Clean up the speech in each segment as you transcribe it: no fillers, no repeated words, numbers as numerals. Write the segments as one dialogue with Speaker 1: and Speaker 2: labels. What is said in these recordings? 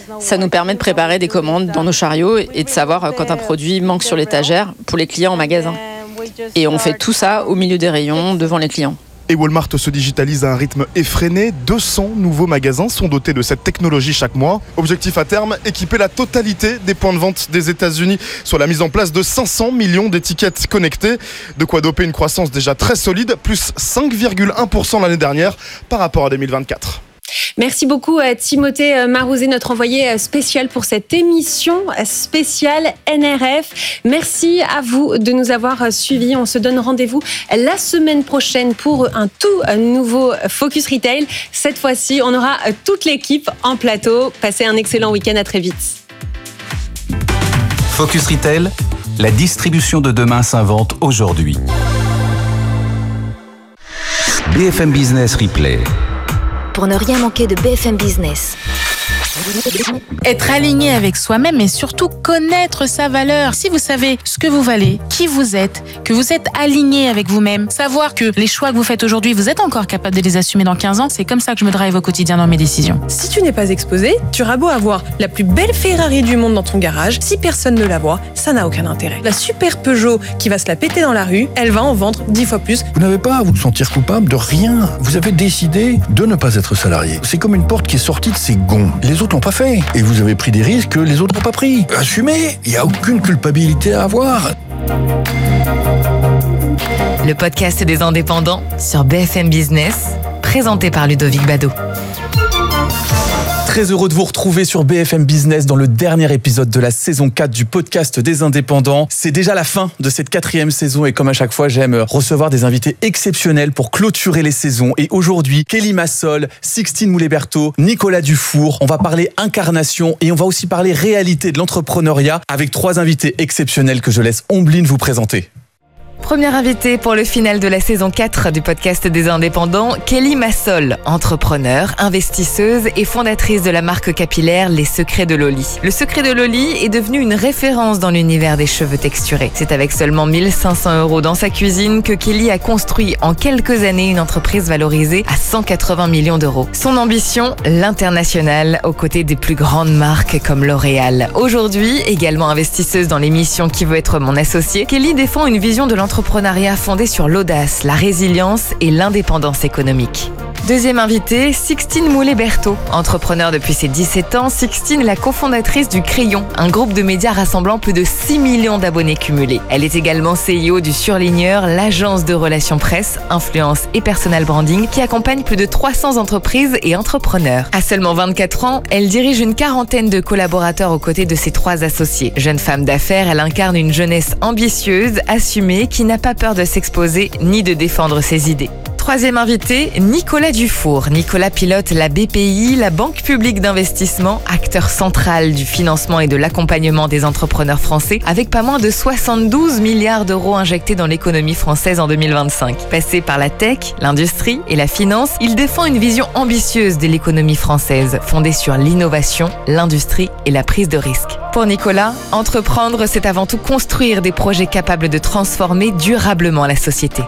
Speaker 1: Ça nous permet de préparer des commandes dans nos chariots et de savoir quand un produit manque sur l'étagère pour les clients en magasin. Et on fait tout ça au milieu des rayons, devant les clients.
Speaker 2: Et Walmart se digitalise à un rythme effréné. 200 nouveaux magasins sont dotés de cette technologie chaque mois. Objectif à terme, équiper la totalité des points de vente des États-Unis sur la mise en place de 500 millions d'étiquettes connectées. De quoi doper une croissance déjà très solide, plus 5,1% l'année dernière par rapport à 2024.
Speaker 3: Merci beaucoup Timothée Marouzé, notre envoyé spécial pour cette émission spéciale NRF. Merci à vous de nous avoir suivis. On se donne rendez-vous la semaine prochaine pour un tout nouveau Focus Retail. Cette fois-ci, on aura toute l'équipe en plateau. Passez un excellent week-end, à très vite.
Speaker 4: Focus Retail, la distribution de demain s'invente aujourd'hui. BFM Business Replay.
Speaker 5: Pour ne rien manquer de BFM Business.
Speaker 6: Être aligné avec soi-même et surtout connaître sa valeur. Si vous savez ce que vous valez, qui vous êtes, que vous êtes aligné avec vous-même, savoir que les choix que vous faites aujourd'hui, vous êtes encore capable de les assumer dans 15 ans, c'est comme ça que je me drive au quotidien dans mes décisions.
Speaker 7: Si tu n'es pas exposé, tu auras beau avoir la plus belle Ferrari du monde dans ton garage, si personne ne la voit, ça n'a aucun intérêt. La super Peugeot qui va se la péter dans la rue, elle va en vendre 10 fois plus.
Speaker 8: Vous n'avez pas à vous sentir coupable de rien. Vous avez décidé de ne pas être salarié. C'est comme une porte qui est sortie de ses gonds. Les autres l'ont pas fait. Et vous avez pris des risques que les autres n'ont pas pris. Assumez, il n'y a aucune culpabilité à avoir.
Speaker 9: Le podcast des indépendants sur BFM Business, présenté par Ludovic Bado.
Speaker 10: Très heureux de vous retrouver sur BFM Business dans le dernier épisode de la saison 4 du podcast des indépendants. C'est déjà la fin de cette 4e saison et comme à chaque fois, j'aime recevoir des invités exceptionnels pour clôturer les saisons. Et aujourd'hui, Kelly Massol, Sixtine Moulet-Berthaud, Nicolas Dufour. On va parler incarnation et on va aussi parler réalité de l'entrepreneuriat avec 3 invités exceptionnels que je laisse Ombline vous présenter.
Speaker 9: Première invitée pour le final de la saison 4 du podcast des indépendants, Kelly Massol, entrepreneure, investisseuse et fondatrice de la marque capillaire Les Secrets de Loli. Le Secret de Loli est devenu une référence dans l'univers des cheveux texturés. C'est avec seulement 1 500 € dans sa cuisine que Kelly a construit en quelques années une entreprise valorisée à 180 millions d'euros. Son ambition, l'international, aux côtés des plus grandes marques comme L'Oréal. Aujourd'hui, également investisseuse dans l'émission Qui veut être mon associé, Kelly défend une vision de l'entrepreneuriat fondé sur l'audace, la résilience et l'indépendance économique. Deuxième invitée, Sixtine Moulet-Berthaud. Entrepreneur depuis ses 17 ans, Sixtine est la cofondatrice du Crayon, un groupe de médias rassemblant plus de 6 millions d'abonnés cumulés. Elle est également CEO du Surligneur, l'agence de relations presse, influence et personal branding qui accompagne plus de 300 entreprises et entrepreneurs. À seulement 24 ans, elle dirige une quarantaine de collaborateurs aux côtés de ses 3 associés. Jeune femme d'affaires, elle incarne une jeunesse ambitieuse, assumée, qui n'a pas peur de s'exposer ni de défendre ses idées. Troisième invité, Nicolas Dufour. Nicolas pilote la BPI, la Banque publique d'investissement, acteur central du financement et de l'accompagnement des entrepreneurs français, avec pas moins de 72 milliards d'euros injectés dans l'économie française en 2025. Passé par la tech, l'industrie et la finance, il défend une vision ambitieuse de l'économie française, fondée sur l'innovation, l'industrie et la prise de risque. Pour Nicolas, entreprendre, c'est avant tout construire des projets capables de transformer durablement la société.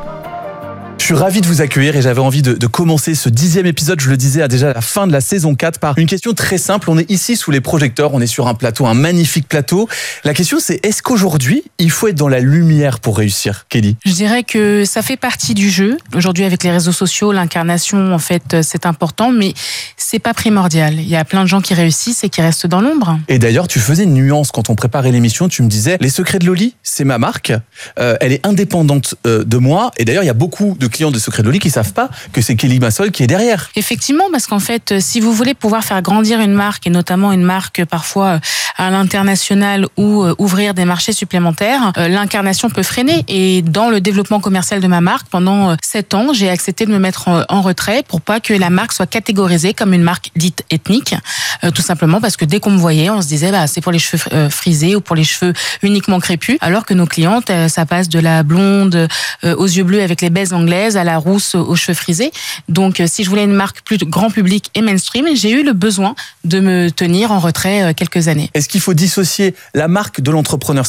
Speaker 10: Je suis ravi de vous accueillir et j'avais envie de commencer ce 10e épisode, je le disais déjà à la fin de la saison 4, par une question très simple. On est ici sous les projecteurs, on est sur un plateau, un magnifique plateau. La question c'est, est-ce qu'aujourd'hui, il faut être dans la lumière pour réussir, Kelly ?
Speaker 6: Je dirais que ça fait partie du jeu. Aujourd'hui, avec les réseaux sociaux, l'incarnation, en fait, c'est important, mais c'est pas primordial. Il y a plein de gens qui réussissent et qui restent dans l'ombre.
Speaker 10: Et d'ailleurs, tu faisais une nuance quand on préparait l'émission, tu me disais, Les Secrets de Loli, c'est ma marque, elle est indépendante de moi, et d'ailleurs, il y a beaucoup de clients des Secrets de Loli qui savent pas que c'est Kelly Massol qui est derrière.
Speaker 6: Effectivement, parce qu'en fait, si vous voulez pouvoir faire grandir une marque, et notamment une marque parfois à l'international ou ouvrir des marchés supplémentaires, l'incarnation peut freiner. Et dans le développement commercial de ma marque, pendant 7 ans, j'ai accepté de me mettre en retrait pour pas que la marque soit catégorisée comme une marque dite ethnique. Tout simplement parce que dès qu'on me voyait, on se disait c'est pour les cheveux frisés ou pour les cheveux uniquement crépus, alors que nos clientes, ça passe de la blonde aux yeux bleus avec les baies anglaises à la rousse aux cheveux frisés. Donc, si je voulais une marque plus grand public et mainstream, j'ai eu le besoin de me tenir en retrait quelques années.
Speaker 10: Est-ce qu'il faut dissocier la marque de l'entrepreneur, Sixtine ?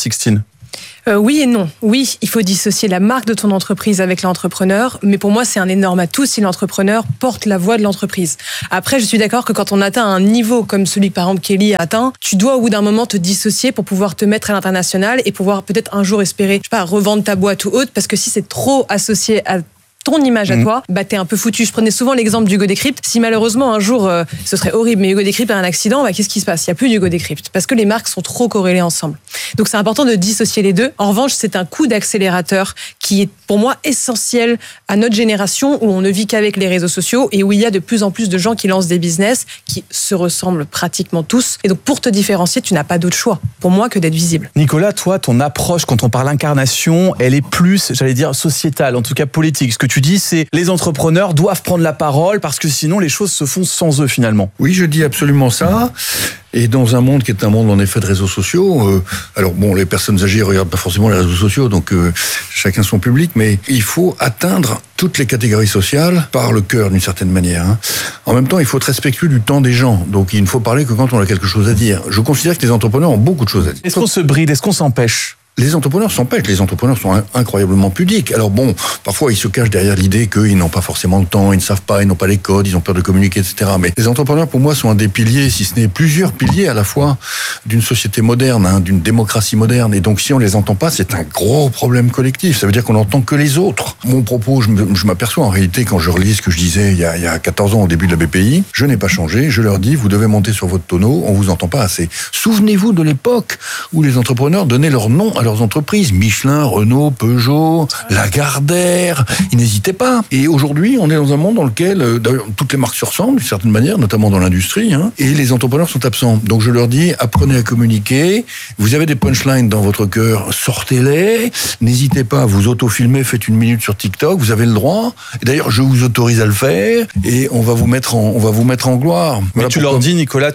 Speaker 7: Oui et non. Oui, il faut dissocier la marque de ton entreprise avec l'entrepreneur, mais pour moi, c'est un énorme atout si l'entrepreneur porte la voix de l'entreprise. Après, je suis d'accord que quand on atteint un niveau comme celui que, par exemple, Kelly a atteint, tu dois au bout d'un moment te dissocier pour pouvoir te mettre à l'international et pouvoir peut-être un jour espérer, je sais pas, revendre ta boîte ou autre, parce que si c'est trop associé à ton image à toi, t'es un peu foutu. Je prenais souvent l'exemple d'Hugo Décrypte. Si malheureusement un jour, ce serait horrible, mais Hugo Décrypte a un accident, qu'est-ce qui se passe ? Il n'y a plus d'Hugo Décrypte parce que les marques sont trop corrélées ensemble. Donc c'est important de dissocier les deux. En revanche, c'est un coup d'accélérateur qui est pour moi essentiel à notre génération où on ne vit qu'avec les réseaux sociaux et où il y a de plus en plus de gens qui lancent des business qui se ressemblent pratiquement tous. Et donc pour te différencier, tu n'as pas d'autre choix pour moi que d'être visible.
Speaker 10: Nicolas, toi, ton approche quand on parle incarnation, elle est plus, j'allais dire, sociétale, en tout cas politique. Ce que tu dis, c'est les entrepreneurs doivent prendre la parole parce que sinon les choses se font sans eux finalement.
Speaker 8: Oui, je dis absolument ça. Et dans un monde qui est un monde en effet de réseaux sociaux, alors bon, les personnes âgées regardent pas forcément les réseaux sociaux, donc chacun son public, mais il faut atteindre toutes les catégories sociales par le cœur d'une certaine manière. En même temps, il faut être respectueux du temps des gens, donc il ne faut parler que quand on a quelque chose à dire. Je considère que les entrepreneurs ont beaucoup de choses à dire.
Speaker 10: Est-ce qu'on se bride ? Est-ce qu'on s'empêche ?
Speaker 8: Les entrepreneurs s'empêchent, les entrepreneurs sont incroyablement pudiques. Alors bon, parfois ils se cachent derrière l'idée qu'ils n'ont pas forcément le temps, ils ne savent pas, ils n'ont pas les codes, ils ont peur de communiquer, etc. Mais les entrepreneurs, pour moi, sont un des piliers, si ce n'est plusieurs piliers à la fois, d'une société moderne, d'une démocratie moderne. Et donc si on les entend pas, c'est un gros problème collectif. Ça veut dire qu'on n'entend que les autres. Mon propos, je m'aperçois en réalité, quand je relis ce que je disais il y a 14 ans au début de la BPI, je n'ai pas changé, je leur dis, vous devez monter sur votre tonneau, on vous entend pas assez. Souvenez-vous de l'époque où les entrepreneurs donnaient leur nom à leurs entreprises, Michelin, Renault, Peugeot, Lagardère, ils n'hésitaient pas. Et aujourd'hui, on est dans un monde dans lequel toutes les marques se ressemblent d'une certaine manière, notamment dans l'industrie, et les entrepreneurs sont absents. Donc je leur dis, apprenez à communiquer, vous avez des punchlines dans votre cœur, sortez-les, n'hésitez pas à vous autofilmer, faites 1 minute sur TikTok, vous avez le droit. Et d'ailleurs, je vous autorise à le faire, et on va vous mettre en gloire.
Speaker 10: Mais
Speaker 8: voilà
Speaker 10: tu leur dis, Nicolas,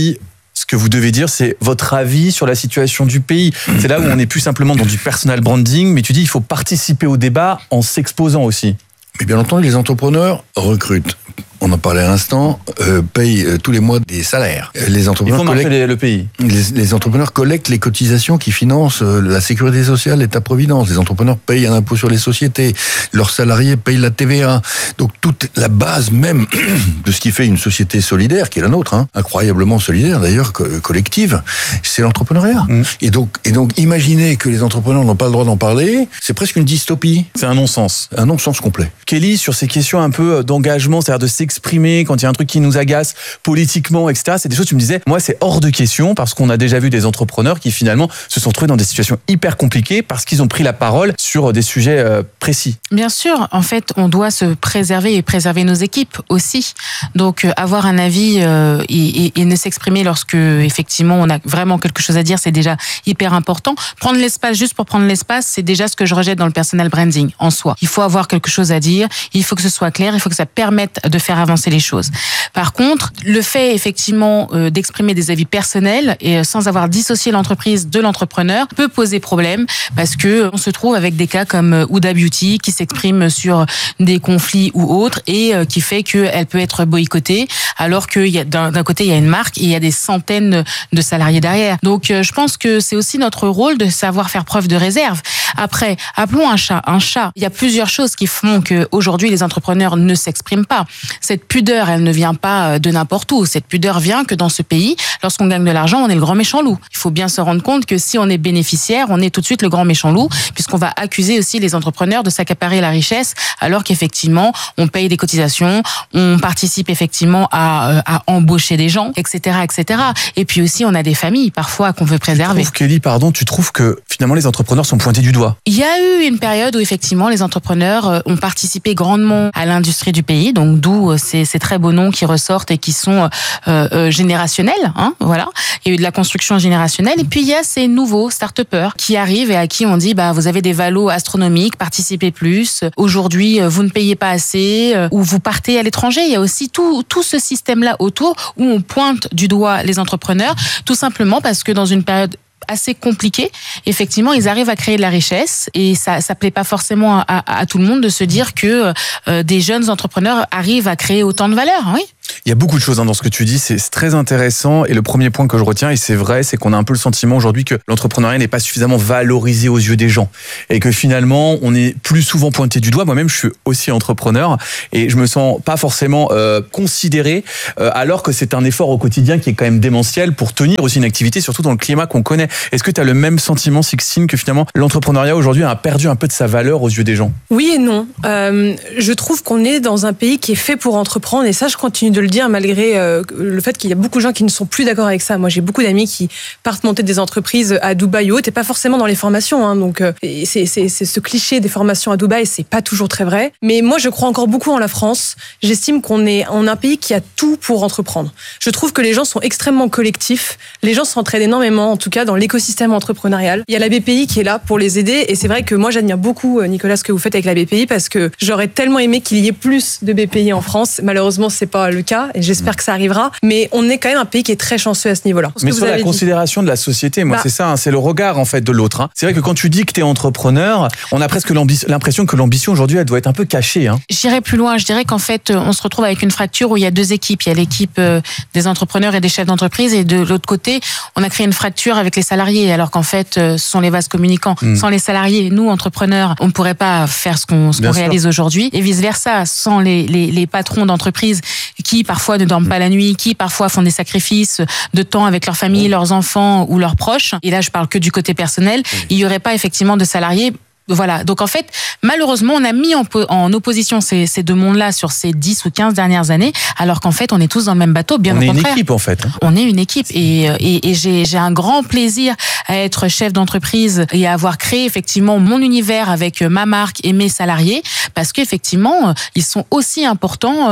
Speaker 10: ce que vous devez dire, c'est votre avis sur la situation du pays. C'est là où on n'est plus simplement dans du personal branding, mais tu dis il faut participer au débat en s'exposant aussi.
Speaker 8: Mais bien entendu, les entrepreneurs recrutent. On en parlait à l'instant, payent tous les mois des salaires. Les entrepreneurs
Speaker 10: le pays.
Speaker 8: Les entrepreneurs collectent les cotisations qui financent la sécurité sociale, l'État-providence. Les entrepreneurs payent un impôt sur les sociétés. Leurs salariés payent la TVA. Donc toute la base même de ce qui fait une société solidaire, qui est la nôtre, incroyablement solidaire d'ailleurs, collective, c'est l'entrepreneuriat. Et donc imaginez que les entrepreneurs n'ont pas le droit d'en parler, c'est presque une dystopie.
Speaker 10: C'est un non-sens.
Speaker 8: Un non-sens complet.
Speaker 10: Kelly, sur ces questions un peu d'engagement, c'est-à-dire de s'exprimer quand il y a un truc qui nous agace politiquement, etc. C'est des choses, tu me disais, moi c'est hors de question parce qu'on a déjà vu des entrepreneurs qui finalement se sont trouvés dans des situations hyper compliquées parce qu'ils ont pris la parole sur des sujets précis.
Speaker 6: Bien sûr, en fait, on doit se préserver et préserver nos équipes aussi. Donc avoir un avis et ne s'exprimer lorsque effectivement on a vraiment quelque chose à dire, c'est déjà hyper important. Prendre l'espace juste pour prendre l'espace, c'est déjà ce que je rejette dans le personal branding en soi. Il faut avoir quelque chose à dire, il faut que ce soit clair, il faut que ça permette de faire avancer les choses. Par contre, le fait effectivement d'exprimer des avis personnels et sans avoir dissocié l'entreprise de l'entrepreneur peut poser problème parce que on se trouve avec des cas comme Huda Beauty qui s'exprime sur des conflits ou autres et qui fait qu'elle peut être boycottée alors qu'il y a d'un côté il y a une marque et il y a des centaines de salariés derrière. Donc je pense que c'est aussi notre rôle de savoir faire preuve de réserve. Après, appelons un chat un chat. Il y a plusieurs choses qui font qu'aujourd'hui les entrepreneurs ne s'expriment pas. Cette pudeur, elle ne vient pas de n'importe où. Cette pudeur vient que dans ce pays, lorsqu'on gagne de l'argent, on est le grand méchant loup. Il faut bien se rendre compte que si on est bénéficiaire, on est tout de suite le grand méchant loup, puisqu'on va accuser aussi les entrepreneurs de s'accaparer la richesse, alors qu'effectivement, on paye des cotisations, on participe effectivement à embaucher des gens, etc., etc. Et puis aussi, on a des familles, parfois, qu'on veut préserver.
Speaker 10: Kelly, tu trouves que finalement, les entrepreneurs sont pointés du doigt?
Speaker 6: Il y a eu une période où effectivement, les entrepreneurs ont participé grandement à l'industrie du pays, donc d'où ces très beaux noms qui ressortent et qui sont générationnels, voilà. Il y a eu de la construction générationnelle et puis il y a ces nouveaux start-upers qui arrivent et à qui on dit vous avez des valos astronomiques, participez plus. Aujourd'hui, vous ne payez pas assez ou vous partez à l'étranger. Il y a aussi tout ce système-là autour où on pointe du doigt les entrepreneurs, tout simplement parce que dans une période assez compliqué. Effectivement, ils arrivent à créer de la richesse et ça plaît pas forcément à tout le monde de se dire que des jeunes entrepreneurs arrivent à créer autant de valeur. Oui.
Speaker 10: Il y a beaucoup de choses dans ce que tu dis, c'est très intéressant. Et le premier point que je retiens, et c'est vrai, c'est qu'on a un peu le sentiment aujourd'hui que l'entrepreneuriat n'est pas suffisamment valorisé aux yeux des gens. Et que finalement, on est plus souvent pointé du doigt. Moi-même, je suis aussi entrepreneur et je me sens pas forcément considéré, alors que c'est un effort au quotidien qui est quand même démentiel pour tenir aussi une activité, surtout dans le climat qu'on connaît. Est-ce que tu as le même sentiment, Sixtine, que finalement l'entrepreneuriat aujourd'hui a perdu un peu de sa valeur aux yeux des gens?
Speaker 7: Oui et non. Je trouve qu'on est dans un pays qui est fait pour entreprendre et ça, je continue de le dire malgré le fait qu'il y a beaucoup de gens qui ne sont plus d'accord avec ça. Moi, j'ai beaucoup d'amis qui partent monter des entreprises à Dubaï ou autre et pas forcément dans les formations. Hein, donc, c'est ce cliché des formations à Dubaï, c'est pas toujours très vrai. Mais moi, je crois encore beaucoup en la France. J'estime qu'on est un pays qui a tout pour entreprendre. Je trouve que les gens sont extrêmement collectifs. Les gens s'entraident énormément, en tout cas dans l'écosystème entrepreneurial. Il y a la BPI qui est là pour les aider et c'est vrai que moi, j'admire beaucoup, Nicolas, ce que vous faites avec la BPI parce que j'aurais tellement aimé qu'il y ait plus de BPI en France. Malheureusement, c'est pas le cas et j'espère que ça arrivera. Mais on est quand même un pays qui est très chanceux à ce niveau-là.
Speaker 10: Mais sur la considération de la société, moi, c'est ça, hein, c'est le regard en fait de l'autre. Hein. C'est vrai que quand tu dis que tu es entrepreneur, on a presque l'impression que l'ambition aujourd'hui, elle doit être un peu cachée. Hein.
Speaker 6: J'irais plus loin. Je dirais qu'en fait, on se retrouve avec une fracture où il y a deux équipes. Il y a l'équipe des entrepreneurs et des chefs d'entreprise, et de l'autre côté, on a créé une fracture avec les salariés, alors qu'en fait, ce sont les vases communicants. Sans les salariés, nous, entrepreneurs, on ne pourrait pas faire ce qu'on réalise aujourd'hui, et vice versa. Sans les patrons d'entreprise qui parfois ne dorment pas la nuit, qui parfois font des sacrifices de temps avec leur famille, leurs enfants ou leurs proches. Et là, je parle que du côté personnel. Il n'y aurait pas effectivement de salariés. Voilà. Donc en fait, malheureusement, on a mis en opposition ces deux mondes-là sur ces 10 ou 15 dernières années, alors qu'en fait, on est tous dans le même bateau, bien au contraire.
Speaker 10: On est une équipe en fait.
Speaker 6: On est une équipe et j'ai un grand plaisir à être chef d'entreprise et à avoir créé effectivement mon univers avec ma marque et mes salariés, parce qu'effectivement, ils sont aussi importants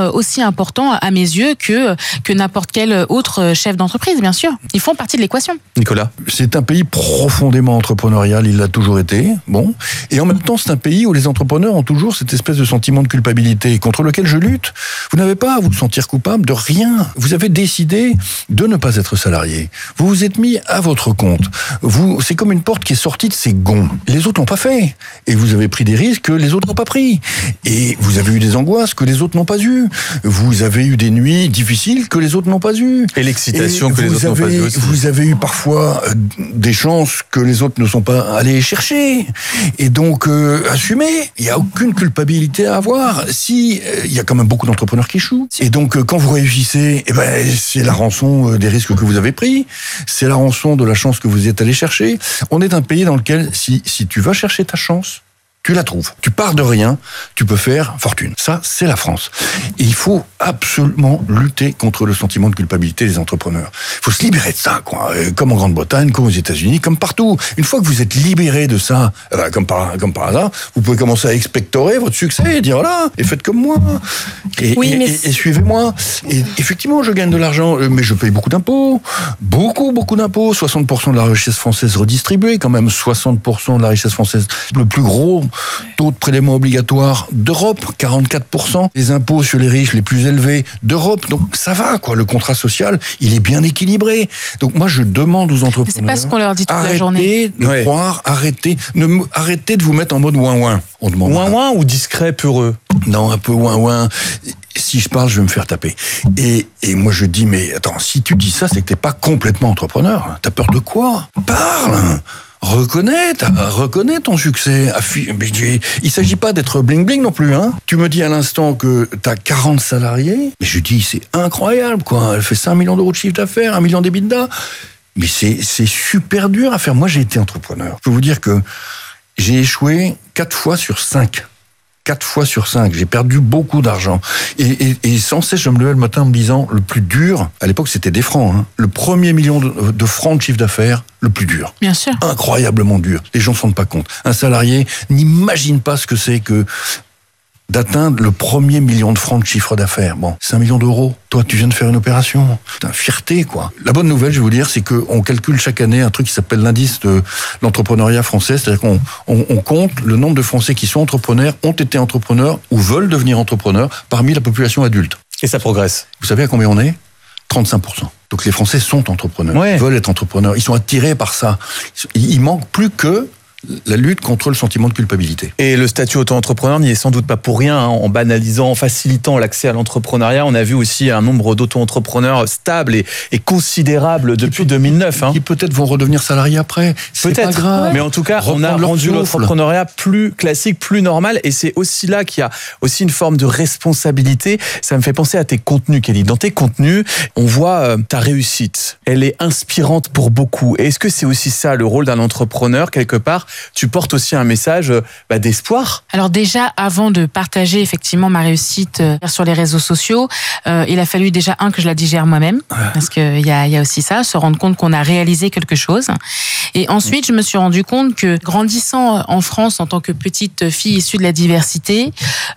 Speaker 6: à mes yeux que n'importe quel autre chef d'entreprise, bien sûr. Ils font partie de l'équation.
Speaker 10: Nicolas?
Speaker 8: C'est un pays profondément entrepreneurial, il l'a toujours été. Bon. Et en même temps, c'est un pays où les entrepreneurs ont toujours cette espèce de sentiment de culpabilité contre lequel je lutte. Vous n'avez pas à vous sentir coupable de rien. Vous avez décidé de ne pas être salarié. Vous vous êtes mis à votre compte. C'est comme une porte qui est sortie de ses gonds. Les autres n'ont pas fait. Et vous avez pris des risques que les autres n'ont pas pris. Et vous avez eu des angoisses que les autres n'ont pas eues. Vous avez eu des nuits difficiles que les autres n'ont pas eues.
Speaker 10: Et l'excitation que les autres n'ont pas eues aussi.
Speaker 8: Vous avez eu parfois des chances que les autres ne sont pas allés chercher. Et donc, assumez, il n'y a aucune culpabilité à avoir. Si, il y a quand même beaucoup d'entrepreneurs qui échouent. Et donc, quand vous réussissez, c'est la rançon des risques que vous avez pris. C'est la rançon de la chance que vous êtes allé chercher. On est un pays dans lequel, si tu vas chercher ta chance, tu la trouves. Tu pars de rien, tu peux faire fortune. Ça, c'est la France. Et il faut absolument lutter contre le sentiment de culpabilité des entrepreneurs. Il faut se libérer de ça, quoi. Comme en Grande-Bretagne, comme aux États-Unis, comme partout. Une fois que vous êtes libéré de ça, comme par hasard, vous pouvez commencer à expectorer votre succès et dire voilà, et faites comme moi. Et suivez-moi. Et effectivement, je gagne de l'argent, mais je paye beaucoup d'impôts. Beaucoup d'impôts. 60% de la richesse française redistribuée, quand même 60% de la richesse française. Le plus gros taux de prélèvement obligatoire d'Europe, 44%. Les impôts sur les riches les plus élevés d'Europe. Donc ça va, quoi. Le contrat social, il est bien équilibré. Donc moi, je demande aux entrepreneurs...
Speaker 6: C'est pas ce qu'on leur dit toute la journée.
Speaker 8: Arrêtez de croire, arrêtez de vous mettre en mode ouin-ouin. On demande
Speaker 10: ouin-ouin ou discret, peureux?
Speaker 8: Non, un peu ouin-ouin. Si je parle, je vais me faire taper. Et moi, je dis, mais attends, si tu dis ça, c'est que t'es pas complètement entrepreneur. T'as peur de quoi? Parle! Reconnais ton succès. Il s'agit pas d'être bling-bling non plus, hein. Tu me dis à l'instant que t'as 40 salariés. Mais je dis, c'est incroyable, quoi. Elle fait 5 millions d'euros de chiffre d'affaires, 1 million d'EBITDA. Mais c'est super dur à faire. Moi, j'ai été entrepreneur. Je peux vous dire que j'ai échoué 4 fois sur 5. 4 fois sur 5. J'ai perdu beaucoup d'argent. Et sans cesse, je me levais le matin en me disant, le plus dur, à l'époque, c'était des francs, hein. Le premier million de francs de chiffre d'affaires, le plus dur.
Speaker 6: Bien sûr.
Speaker 8: Incroyablement dur. Les gens ne se rendent pas compte. Un salarié n'imagine pas ce que c'est que d'atteindre le premier million de francs de chiffre d'affaires. Bon, 5 millions d'euros. Toi, tu viens de faire une opération. C'est une fierté, quoi. La bonne nouvelle, je vais vous dire, c'est qu'on calcule chaque année un truc qui s'appelle l'indice de l'entrepreneuriat français. C'est-à-dire qu'on compte le nombre de Français qui sont entrepreneurs, ont été entrepreneurs ou veulent devenir entrepreneurs parmi la population adulte.
Speaker 10: Et ça progresse.
Speaker 8: Vous savez à combien on est? 35%. Donc les Français sont entrepreneurs, veulent être entrepreneurs. Ils sont attirés par ça. Il manque plus que la lutte contre le sentiment de culpabilité.
Speaker 10: Et le statut auto-entrepreneur n'y est sans doute pas pour rien, hein. En banalisant, en facilitant l'accès à l'entrepreneuriat, on a vu aussi un nombre d'auto-entrepreneurs stable et considérable depuis 2009.
Speaker 8: Qui peut-être vont redevenir salariés après. C'est
Speaker 10: peut-être,
Speaker 8: pas grave.
Speaker 10: mais en tout cas, on a rendu l'entrepreneuriat plus classique, plus normal, et c'est aussi là qu'il y a aussi une forme de responsabilité. Ça me fait penser à tes contenus, Kelly. Dans tes contenus, on voit ta réussite. Elle est inspirante pour beaucoup. Et est-ce que c'est aussi ça, le rôle d'un entrepreneur, quelque part? Tu portes aussi un message d'espoir.
Speaker 6: Alors déjà, avant de partager effectivement ma réussite sur les réseaux sociaux, il a fallu déjà que je la digère moi-même, parce qu'il y a aussi ça, se rendre compte qu'on a réalisé quelque chose. Et ensuite, je me suis rendu compte que grandissant en France en tant que petite fille issue de la diversité,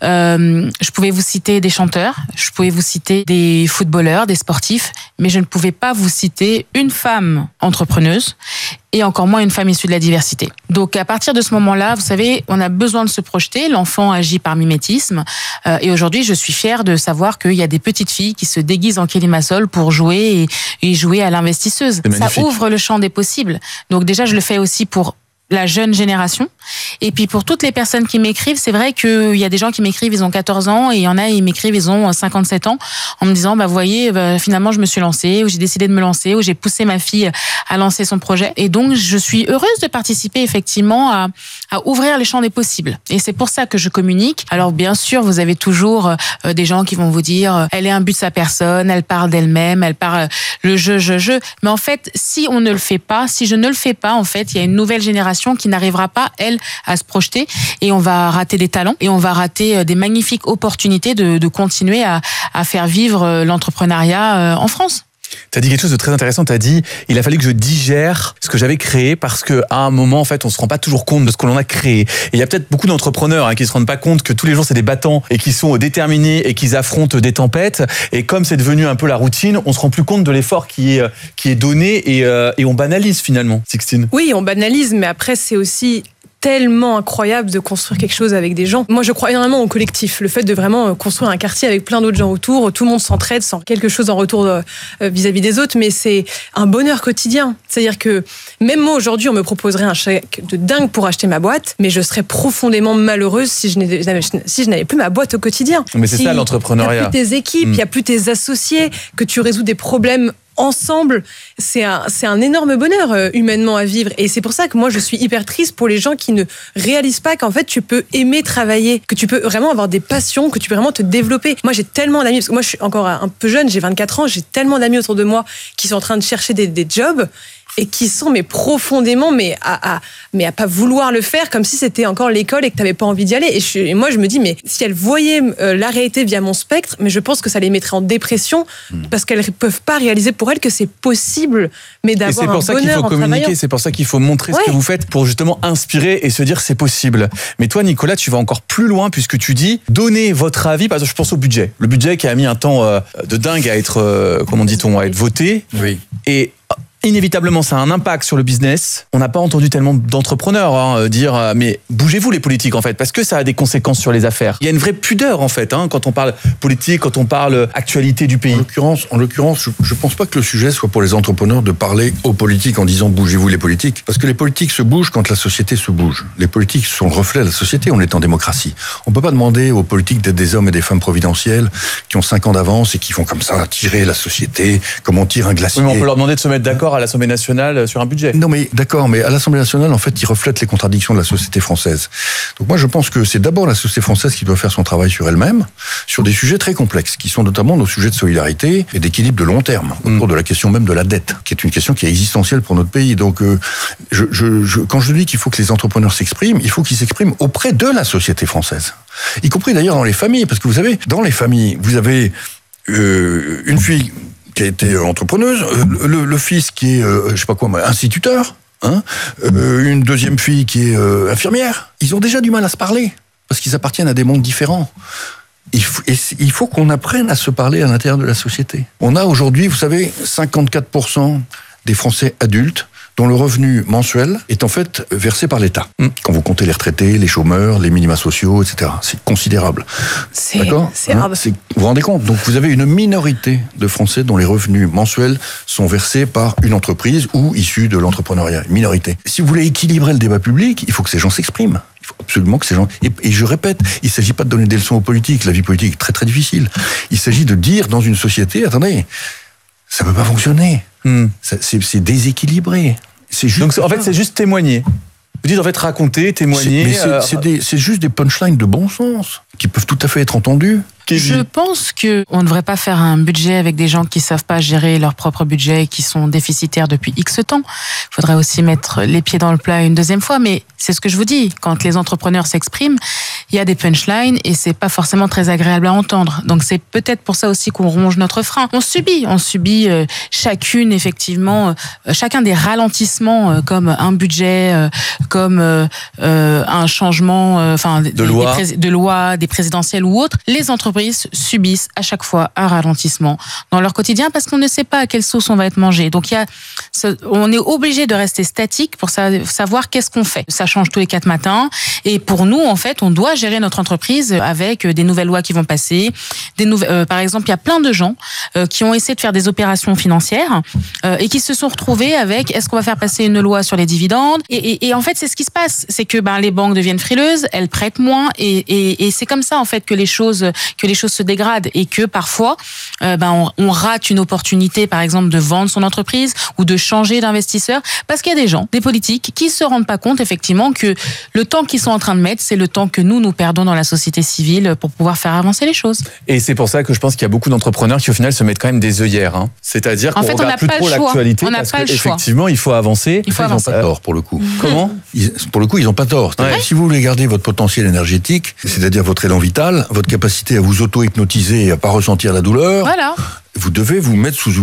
Speaker 6: je pouvais vous citer des chanteurs, je pouvais vous citer des footballeurs, des sportifs, mais je ne pouvais pas vous citer une femme entrepreneuse et encore moins une femme issue de la diversité. Donc à partir de ce moment-là, vous savez, on a besoin de se projeter, l'enfant agit par mimétisme, et aujourd'hui je suis fière de savoir qu'il y a des petites filles qui se déguisent en Kelly Massol pour jouer et jouer à l'investisseuse. Ça ouvre le champ des possibles. Donc déjà je le fais aussi pour la jeune génération. Et puis pour toutes les personnes qui m'écrivent, c'est vrai qu'il y a des gens qui m'écrivent, ils ont 14 ans, et il y en a, ils m'écrivent, ils ont 57 ans, en me disant, vous voyez, finalement je me suis lancée, ou j'ai décidé de me lancer, ou j'ai poussé ma fille à lancer son projet. Et donc je suis heureuse de participer effectivement à ouvrir les champs des possibles. Et c'est pour ça que je communique. Alors bien sûr, vous avez toujours des gens qui vont vous dire, elle est imbu de sa personne, elle parle d'elle-même, elle parle le je. Mais en fait, si on ne le fait pas, si je ne le fais pas, en fait, il y a une nouvelle génération qui n'arrivera pas, elle, à se projeter, et on va rater des talents, et on va rater des magnifiques opportunités de continuer à faire vivre l'entrepreneuriat en France.
Speaker 10: T'as dit quelque chose de très intéressant, t'as dit, il a fallu que je digère ce que j'avais créé, parce qu'à un moment, en fait, on se rend pas toujours compte de ce que l'on a créé. Et il y a peut-être beaucoup d'entrepreneurs qui se rendent pas compte que tous les jours, c'est des battants, et qui sont déterminés, et qu'ils affrontent des tempêtes. Et comme c'est devenu un peu la routine, on se rend plus compte de l'effort qui est donné, et on banalise finalement. Sixtine.
Speaker 7: Oui, on banalise, mais après, c'est aussi tellement incroyable de construire quelque chose avec des gens. Moi, je crois énormément au collectif. Le fait de vraiment construire un quartier avec plein d'autres gens autour, tout le monde s'entraide sans quelque chose en retour vis-à-vis des autres, mais c'est un bonheur quotidien. C'est-à-dire que même moi, aujourd'hui, on me proposerait un chèque de dingue pour acheter ma boîte, mais je serais profondément malheureuse si je n'avais plus ma boîte au quotidien.
Speaker 10: Mais c'est ça l'entrepreneuriat.
Speaker 7: Il n'y a plus tes équipes, il n'y a plus tes associés, que tu résous des problèmes ensemble, c'est un énorme bonheur humainement à vivre. Et c'est pour ça que moi, je suis hyper triste pour les gens qui ne réalisent pas qu'en fait, tu peux aimer travailler, que tu peux vraiment avoir des passions, que tu peux vraiment te développer. Moi, j'ai tellement d'amis, parce que moi, je suis encore un peu jeune, j'ai 24 ans, j'ai tellement d'amis autour de moi qui sont en train de chercher des jobs et qui sont profondément à pas vouloir le faire, comme si c'était encore l'école et que t'avais pas envie d'y aller. Et moi je me dis, mais si elles voyaient la réalité via mon spectre, mais je pense que ça les mettrait en dépression, parce qu'elles peuvent pas réaliser pour elles que c'est possible, mais d'avoir un bonheur en travaillant.
Speaker 10: Et c'est pour ça qu'il faut communiquer, c'est pour ça qu'il faut montrer ce que vous faites, pour justement inspirer et se dire c'est possible. Mais toi, Nicolas, tu vas encore plus loin, puisque tu dis, donnez votre avis, parce que je pense au budget. Le budget qui a mis un temps de dingue à être, comment dit-on, à être voté.
Speaker 8: Oui.
Speaker 10: Et inévitablement, ça a un impact sur le business. On n'a pas entendu tellement d'entrepreneurs dire mais bougez-vous les politiques en fait, parce que ça a des conséquences sur les affaires. Il y a une vraie pudeur en fait quand on parle politique, quand on parle actualité du pays.
Speaker 8: En l'occurrence, je pense pas que le sujet soit pour les entrepreneurs de parler aux politiques en disant bougez-vous les politiques, parce que les politiques se bougent quand la société se bouge. Les politiques sont le reflet de la société, on est en démocratie. On peut pas demander aux politiques d'être des hommes et des femmes providentiels qui ont 5 ans d'avance et qui font comme ça tirer la société comme on tire un glacier.
Speaker 10: Oui, mais on peut leur demander de se mettre d'accord à l'Assemblée nationale sur un budget.
Speaker 8: Non mais d'accord, mais à l'Assemblée nationale, en fait, ils reflètent les contradictions de la société française. Donc moi, je pense que c'est d'abord la société française qui doit faire son travail sur elle-même, sur des sujets très complexes, qui sont notamment nos sujets de solidarité et d'équilibre de long terme, autour de la question même de la dette, qui est une question qui est existentielle pour notre pays. Donc, quand je dis qu'il faut que les entrepreneurs s'expriment, il faut qu'ils s'expriment auprès de la société française, y compris d'ailleurs dans les familles, parce que vous savez, dans les familles, vous avez une fille qui a été entrepreneuse, le fils qui est, instituteur, une deuxième fille qui est infirmière. Ils ont déjà du mal à se parler, parce qu'ils appartiennent à des mondes différents. Il faut qu'on apprenne à se parler à l'intérieur de la société. On a aujourd'hui, vous savez, 54% des Français adultes dont le revenu mensuel est en fait versé par l'État. Quand vous comptez les retraités, les chômeurs, les minima sociaux, etc. C'est considérable. D'accord ? Vous vous rendez compte ? Donc vous avez une minorité de Français dont les revenus mensuels sont versés par une entreprise ou issus de l'entrepreneuriat. Une minorité. Si vous voulez équilibrer le débat public, il faut que ces gens s'expriment. Il faut absolument que ces gens... Et je répète, il ne s'agit pas de donner des leçons aux politiques. La vie politique est très très difficile. Il s'agit de dire dans une société, attendez, ça ne peut pas fonctionner. C'est déséquilibré.
Speaker 10: Donc en fait, c'est juste témoigner. Vous dites en fait raconter, témoigner.
Speaker 8: C'est juste des punchlines de bon sens qui peuvent tout à fait être entendues.
Speaker 6: Je pense qu'on ne devrait pas faire un budget avec des gens qui ne savent pas gérer leur propre budget et qui sont déficitaires depuis X temps. Il faudrait aussi mettre les pieds dans le plat une deuxième fois, mais c'est ce que je vous dis. Quand les entrepreneurs s'expriment, il y a des punchlines et c'est pas forcément très agréable à entendre. Donc c'est peut-être pour ça aussi qu'on ronge notre frein. On subit chacune effectivement, chacun des ralentissements comme un budget, comme un changement, de loi, des présidentielles ou autres. Les entreprises subissent à chaque fois un ralentissement dans leur quotidien parce qu'on ne sait pas à quelle sauce on va être mangé. Donc on est obligé de rester statique pour savoir qu'est-ce qu'on fait. Ça change tous les 4 matins et pour nous en fait on doit gérer notre entreprise avec des nouvelles lois qui vont passer. Par exemple, il y a plein de gens qui ont essayé de faire des opérations financières et qui se sont retrouvés avec est-ce qu'on va faire passer une loi sur les dividendes et en fait c'est ce qui se passe, c'est que les banques deviennent frileuses, elles prêtent moins et c'est comme ça en fait que les choses se dégradent et que parfois on rate une opportunité par exemple de vendre son entreprise ou de changer d'investisseur parce qu'il y a des gens, des politiques qui se rendent pas compte effectivement que le temps qu'ils sont en train de mettre, c'est le temps que nous perdons dans la société civile pour pouvoir faire avancer les choses.
Speaker 10: Et c'est pour ça que je pense qu'il y a beaucoup d'entrepreneurs qui au final se mettent quand même des œillères. C'est-à-dire qu'on regarde plus trop l'actualité parce qu'effectivement il faut avancer.
Speaker 8: Ils n'ont pas tort pour le coup.
Speaker 10: Comment ?
Speaker 8: Pour le coup, ils n'ont pas tort. Si vous voulez garder votre potentiel énergétique, c'est-à-dire votre élan vital, votre capacité à vous auto-hypnotiser et à pas ressentir la douleur, vous devez vous mettre sous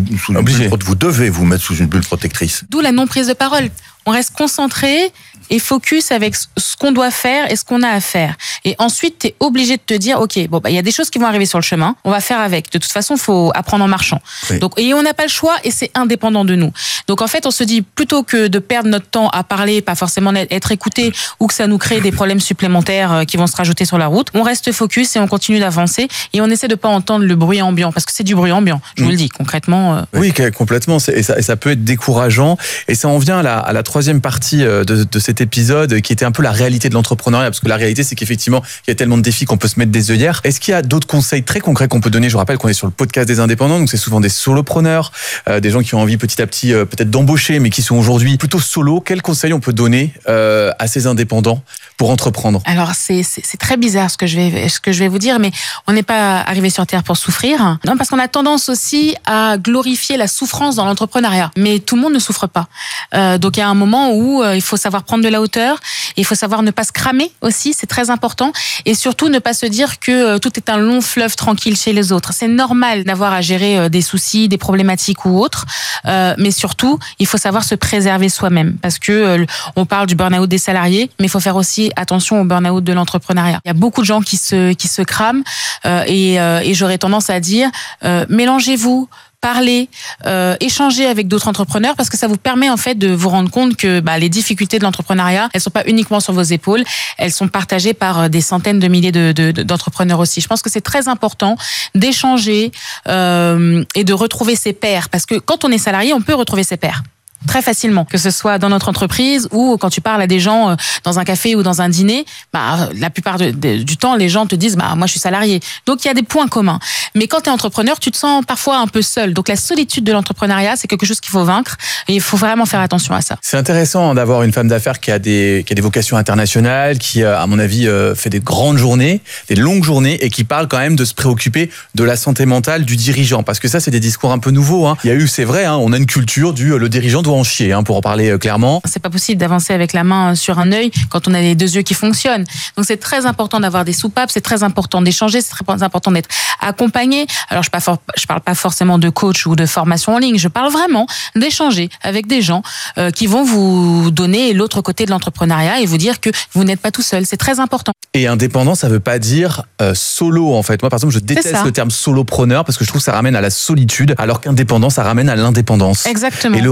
Speaker 8: une bulle protectrice.
Speaker 6: D'où la non-prise de parole. On reste concentré et focus avec ce qu'on doit faire et ce qu'on a à faire. Et ensuite, tu es obligé de te dire, OK, il y a des choses qui vont arriver sur le chemin, on va faire avec. De toute façon, il faut apprendre en marchant. Oui. Donc, et on n'a pas le choix et c'est indépendant de nous. Donc, en fait, on se dit, plutôt que de perdre notre temps à parler, pas forcément être écouté ou que ça nous crée des problèmes supplémentaires qui vont se rajouter sur la route, on reste focus et on continue d'avancer et on essaie de pas entendre le bruit ambiant parce que c'est du bruit ambiant, je vous le dis, concrètement.
Speaker 10: Oui, complètement. Et ça peut être décourageant. Et ça en vient à la troisième partie de cet épisode qui était un peu la réalité de l'entrepreneuriat, parce que la réalité c'est qu'effectivement il y a tellement de défis qu'on peut se mettre des œillères. Est-ce qu'il y a d'autres conseils très concrets qu'on peut donner ? Je rappelle qu'on est sur le podcast des indépendants, donc c'est souvent des solopreneurs, des gens qui ont envie petit à petit peut-être d'embaucher mais qui sont aujourd'hui plutôt solo. Quels conseils on peut donner à ces indépendants pour entreprendre ?
Speaker 6: Alors c'est très bizarre ce que je vais vous dire, mais on n'est pas arrivé sur Terre pour souffrir. Non, parce qu'on a tendance aussi à glorifier la souffrance dans l'entrepreneuriat, mais tout le monde ne souffre pas. Donc il y a un moment où il faut savoir prendre de la hauteur, il faut savoir ne pas se cramer aussi, c'est très important, et surtout ne pas se dire que tout est un long fleuve tranquille chez les autres. C'est normal d'avoir à gérer des soucis, des problématiques ou autres, mais surtout il faut savoir se préserver soi-même, parce que on parle du burn-out des salariés, mais il faut faire aussi attention au burn-out de l'entrepreneuriat. Il y a beaucoup de gens qui se crament et j'aurais tendance à dire mélangez-vous, parler, échanger avec d'autres entrepreneurs, parce que ça vous permet en fait de vous rendre compte que les difficultés de l'entrepreneuriat, elles sont pas uniquement sur vos épaules, elles sont partagées par des centaines de milliers d'entrepreneurs aussi. Je pense que c'est très important d'échanger et de retrouver ses pairs, parce que quand on est salarié, on peut retrouver ses pairs très facilement, que ce soit dans notre entreprise ou quand tu parles à des gens dans un café ou dans un dîner, la plupart du temps les gens te disent moi je suis salarié. Donc il y a des points communs. Mais quand tu es entrepreneur, tu te sens parfois un peu seul. Donc la solitude de l'entrepreneuriat, c'est quelque chose qu'il faut vaincre et il faut vraiment faire attention à ça.
Speaker 10: C'est intéressant d'avoir une femme d'affaires qui a des vocations internationales, qui à mon avis fait des grandes journées, des longues journées et qui parle quand même de se préoccuper de la santé mentale du dirigeant, parce que ça c'est des discours un peu nouveaux. Il y a eu, c'est vrai, on a une culture le dirigeant doit en chier, pour en parler clairement.
Speaker 6: C'est pas possible d'avancer avec la main sur un œil quand on a les deux yeux qui fonctionnent. Donc c'est très important d'avoir des soupapes, c'est très important d'échanger, c'est très important d'être accompagné. Alors je parle pas forcément de coach ou de formation en ligne, je parle vraiment d'échanger avec des gens qui vont vous donner l'autre côté de l'entrepreneuriat et vous dire que vous n'êtes pas tout seul. C'est très important.
Speaker 10: Et indépendant, ça veut pas dire solo en fait. Moi par exemple, je déteste le terme solopreneur parce que je trouve que ça ramène à la solitude, alors qu'indépendant, ça ramène à l'indépendance.
Speaker 6: Exactement.
Speaker 10: Et le risque en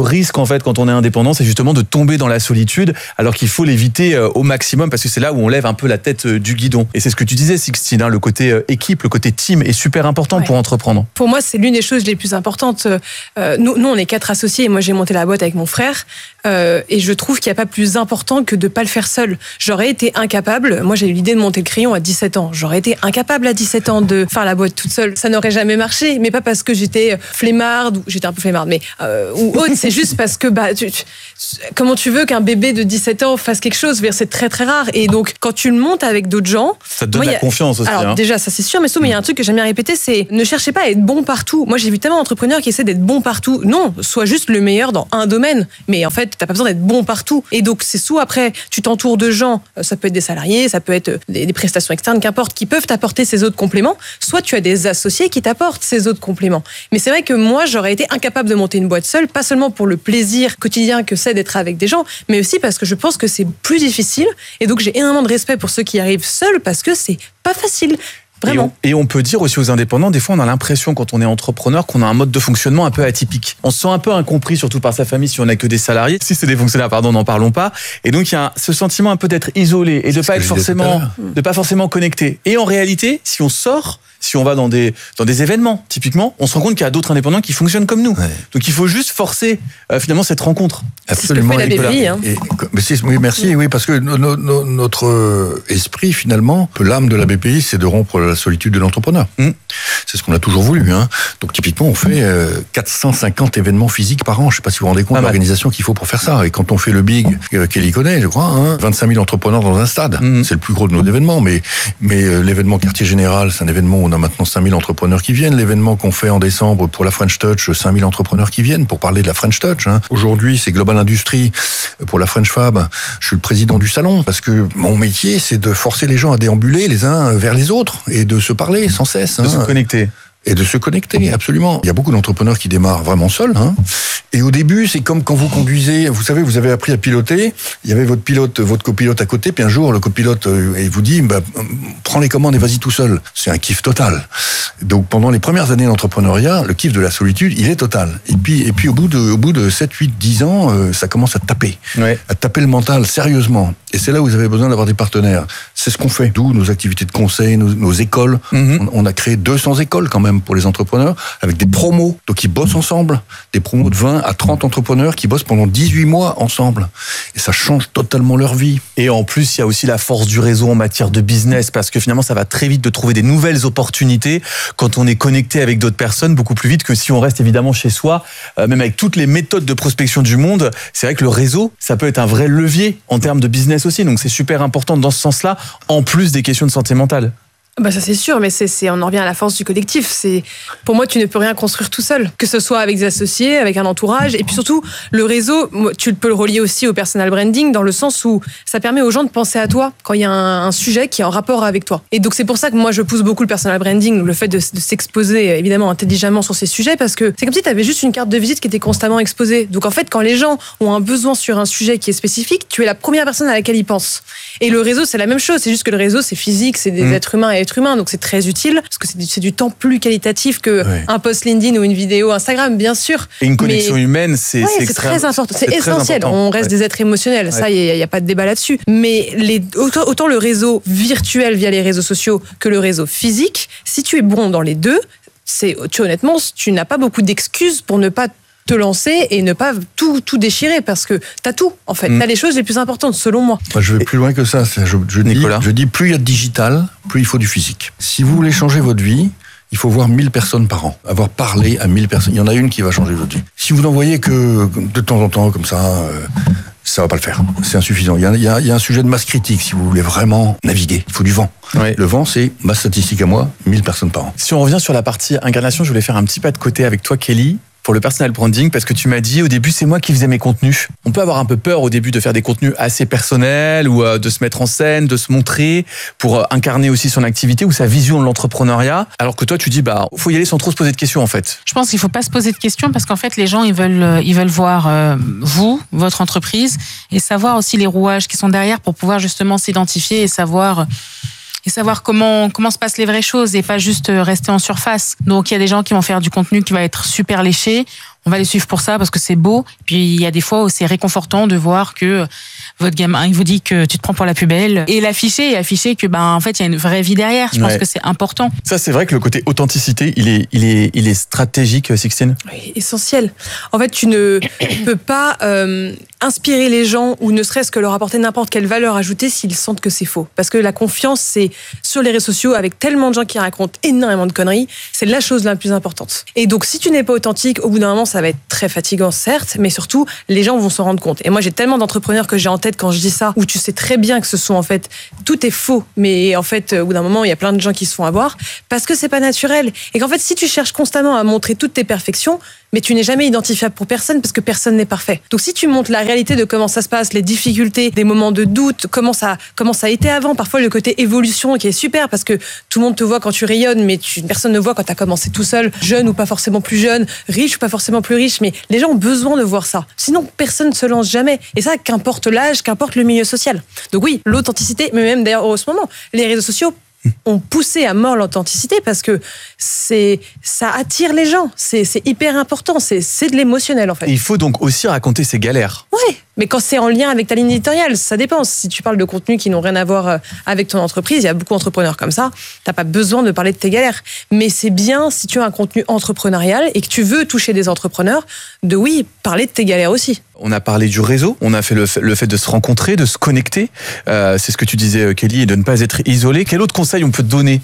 Speaker 10: en fait quand on est indépendant, c'est justement de tomber dans la solitude, alors qu'il faut l'éviter au maximum parce que c'est là où on lève un peu la tête du guidon. Et c'est ce que tu disais, Sixtine, hein, le côté équipe, le côté team est super important pour entreprendre.
Speaker 7: Pour moi, c'est l'une des choses les plus importantes. Nous, on est 4 associés et moi, j'ai monté la boîte avec mon frère. Et je trouve qu'il n'y a pas plus important que de ne pas le faire seul. J'aurais été incapable. Moi, j'ai eu l'idée de monter le Crayon à 17 ans. J'aurais été incapable à 17 ans de faire la boîte toute seule. Ça n'aurait jamais marché. Mais pas parce que j'étais flemmarde, ou j'étais un peu flemmarde, mais ou autre. C'est juste parce que comment tu veux qu'un bébé de 17 ans fasse quelque chose? C'est très très rare. Et donc, quand tu le montes avec d'autres gens,
Speaker 10: ça te donne la confiance aussi.
Speaker 7: Alors déjà, ça c'est sûr. Mais il y a un truc que j'aime bien répéter, c'est ne cherchez pas à être bon partout. Moi, j'ai vu tellement d'entrepreneurs qui essaient d'être bons partout. Non, sois juste le meilleur dans un domaine. Mais en fait, t'as pas besoin d'être bon partout. Et donc, c'est soit après, tu t'entoures de gens, ça peut être des salariés, ça peut être des prestations externes, qu'importe, qui peuvent t'apporter ces autres compléments, soit tu as des associés qui t'apportent ces autres compléments. Mais c'est vrai que moi, j'aurais été incapable de monter une boîte seule, pas seulement pour le plaisir quotidien que c'est d'être avec des gens, mais aussi parce que je pense que c'est plus difficile. Et donc, j'ai énormément de respect pour ceux qui arrivent seuls parce que c'est pas facile. Vraiment.
Speaker 10: Et on peut dire aussi aux indépendants, des fois on a l'impression quand on est entrepreneur qu'on a un mode de fonctionnement un peu atypique. On se sent un peu incompris, surtout par sa famille si on n'a que des salariés. Si c'est des fonctionnaires, n'en parlons pas. Et donc il y a ce sentiment un peu d'être isolé et de pas forcément connecté. Et en réalité, si on sort, si on va dans des événements, typiquement, on se rend compte qu'il y a d'autres indépendants qui fonctionnent comme nous. Ouais. Donc il faut juste forcer finalement cette rencontre.
Speaker 8: Absolument.
Speaker 7: C'est ce que fait la BPI. Hein.
Speaker 8: Oui, merci. Oui, parce que notre esprit finalement, l'âme de la BPI, c'est de rompre la solitude de l'entrepreneur. C'est ce qu'on a toujours voulu. Hein. Donc typiquement, on fait 450 événements physiques par an. Je ne sais pas si vous vous rendez compte de l'organisation qu'il faut pour faire ça. Et quand on fait le Big, Kelly connaît, je crois, 25 000 entrepreneurs dans un stade. C'est le plus gros de nos événements. Mais l'événement Quartier Général, c'est un événement où on a maintenant 5 000 entrepreneurs qui viennent. L'événement qu'on fait en décembre pour la French Touch, 5 000 entrepreneurs qui viennent pour parler de la French Touch. Hein. Aujourd'hui, c'est Global Industrie pour la French Fab. Je suis le président du salon parce que mon métier, c'est de forcer les gens à déambuler les uns vers les autres et de se parler sans cesse.
Speaker 10: De se connecter.
Speaker 8: Et de se connecter, absolument. Il y a beaucoup d'entrepreneurs qui démarrent vraiment seuls. Hein. Et au début, c'est comme quand vous conduisez, vous savez, vous avez appris à piloter, il y avait votre copilote à côté, puis un jour, le copilote il vous dit, prends les commandes et vas-y tout seul. C'est un kiff total. Donc pendant les premières années d'entrepreneuriat, le kiff de la solitude, il est total. Et puis au bout de 7, 8, 10 ans, ça commence à taper. Ouais. À taper le mental, sérieusement. Et c'est là où vous avez besoin d'avoir des partenaires. C'est ce qu'on fait. D'où nos activités de conseil, nos écoles. On a créé 200 écoles quand même pour les entrepreneurs, avec des promos. Donc ils bossent ensemble. Des promos de 20 à 30 entrepreneurs qui bossent pendant 18 mois ensemble. Et ça change totalement leur vie.
Speaker 10: Et en plus, il y a aussi la force du réseau en matière de business, parce que finalement, ça va très vite de trouver des nouvelles opportunités quand on est connecté avec d'autres personnes, beaucoup plus vite que si on reste évidemment chez soi. Même avec toutes les méthodes de prospection du monde, c'est vrai que le réseau, ça peut être un vrai levier en termes de business aussi. Donc c'est super important dans ce sens-là, en plus des questions de santé mentale.
Speaker 7: Ça c'est sûr, mais on en revient à la force du collectif. Pour moi, tu ne peux rien construire tout seul, que ce soit avec des associés, avec un entourage, et puis surtout le réseau. Tu peux le relier aussi au personal branding dans le sens où ça permet aux gens de penser à toi quand il y a un sujet qui est en rapport avec toi. Et donc c'est pour ça que moi je pousse beaucoup le personal branding, le fait de s'exposer évidemment intelligemment sur ces sujets, parce que c'est comme si tu avais juste une carte de visite qui était constamment exposée. Donc en fait, quand les gens ont un besoin sur un sujet qui est spécifique, tu es la première personne à laquelle ils pensent. Et le réseau, c'est la même chose. C'est juste que le réseau, c'est physique, c'est des êtres humains et êtres humains, donc c'est très utile parce que c'est du temps plus qualitatif que un post LinkedIn ou une vidéo Instagram, bien sûr.
Speaker 10: Et une connexion humaine, c'est
Speaker 7: très important, c'est essentiel. On reste des êtres émotionnels, ça, il y a pas de débat là-dessus. Mais autant le réseau virtuel via les réseaux sociaux que le réseau physique, si tu es bon dans les deux, honnêtement, tu n'as pas beaucoup d'excuses pour ne pas te lancer et ne pas tout déchirer, parce que t'as tout, en fait. T'as les choses les plus importantes, selon moi.
Speaker 8: Je vais plus loin que ça. Je dis, plus il y a de digital, plus il faut du physique. Si vous voulez changer votre vie, il faut voir 1000 personnes par an. Avoir parlé à 1000 personnes. Il y en a une qui va changer votre vie. Si vous n'en voyez que de temps en temps, comme ça, ça va pas le faire. C'est insuffisant. Il y a un sujet de masse critique, si vous voulez vraiment naviguer. Il faut du vent. Ouais. Le vent, c'est ma statistique à moi, 1000 personnes par an.
Speaker 10: Si on revient sur la partie incarnation, je voulais faire un petit pas de côté avec toi, Kelly, pour le personal branding, parce que tu m'as dit au début c'est moi qui faisais mes contenus. On peut avoir un peu peur au début de faire des contenus assez personnels ou de se mettre en scène, de se montrer pour incarner aussi son activité ou sa vision de l'entrepreneuriat, alors que toi tu dis faut y aller sans trop se poser de questions en fait.
Speaker 6: Je pense qu'il faut pas se poser de questions parce qu'en fait les gens ils veulent voir vous, votre entreprise, et savoir aussi les rouages qui sont derrière pour pouvoir justement s'identifier et savoir comment se passent les vraies choses et pas juste rester en surface. Donc il y a des gens qui vont faire du contenu qui va être super léché. on va les suivre pour ça parce que c'est beau. Puis il y a des fois où c'est réconfortant de voir que votre gamin, il vous dit que tu te prends pour la plus belle et l'afficher et afficher que en fait il y a une vraie vie derrière. Je pense que c'est important.
Speaker 10: Ça c'est vrai que le côté authenticité, il est stratégique, Sixtine.
Speaker 7: Oui, essentiel. En fait, tu ne peux pas inspirer les gens ou ne serait-ce que leur apporter n'importe quelle valeur ajoutée s'ils sentent que c'est faux. Parce que la confiance, c'est sur les réseaux sociaux avec tellement de gens qui racontent énormément de conneries, c'est la chose la plus importante. Et donc si tu n'es pas authentique, au bout d'un moment ça va être très fatigant certes, mais surtout les gens vont s'en rendre compte. Et moi j'ai tellement d'entrepreneurs que j'ai en tête quand je dis ça, où tu sais très bien que ce sont en fait, tout est faux, mais en fait au bout d'un moment il y a plein de gens qui se font avoir parce que c'est pas naturel. Et qu'en fait si tu cherches constamment à montrer toutes tes perfections, mais tu n'es jamais identifiable pour personne parce que personne n'est parfait. Donc si tu montres la réalité de comment ça se passe, les difficultés, des moments de doute, comment ça a été avant, parfois le côté évolution qui est super parce que tout le monde te voit quand tu rayonnes, mais personne ne voit quand tu as commencé tout seul, jeune ou pas forcément plus jeune, riche ou pas forcément plus riche, mais les gens ont besoin de voir ça. Sinon personne ne se lance jamais. Et ça, qu'importe l'âge, qu'importe le milieu social. Donc oui, l'authenticité, mais même d'ailleurs en ce moment, les réseaux sociaux ont poussé à mort l'authenticité parce que ça attire les gens. C'est hyper important. C'est de l'émotionnel, en fait.
Speaker 10: Et il faut donc aussi raconter ses galères.
Speaker 7: Ouais, mais quand c'est en lien avec ta ligne éditoriale, ça dépend. Si tu parles de contenus qui n'ont rien à voir avec ton entreprise, il y a beaucoup d'entrepreneurs comme ça, t'as pas besoin de parler de tes galères. Mais c'est bien, si tu as un contenu entrepreneurial et que tu veux toucher des entrepreneurs, de parler de tes galères aussi.
Speaker 10: On a parlé du réseau, on a fait le fait de se rencontrer, de se connecter. C'est ce que tu disais, Kelly, et de ne pas être isolé. Quel autre conseil on peut te donner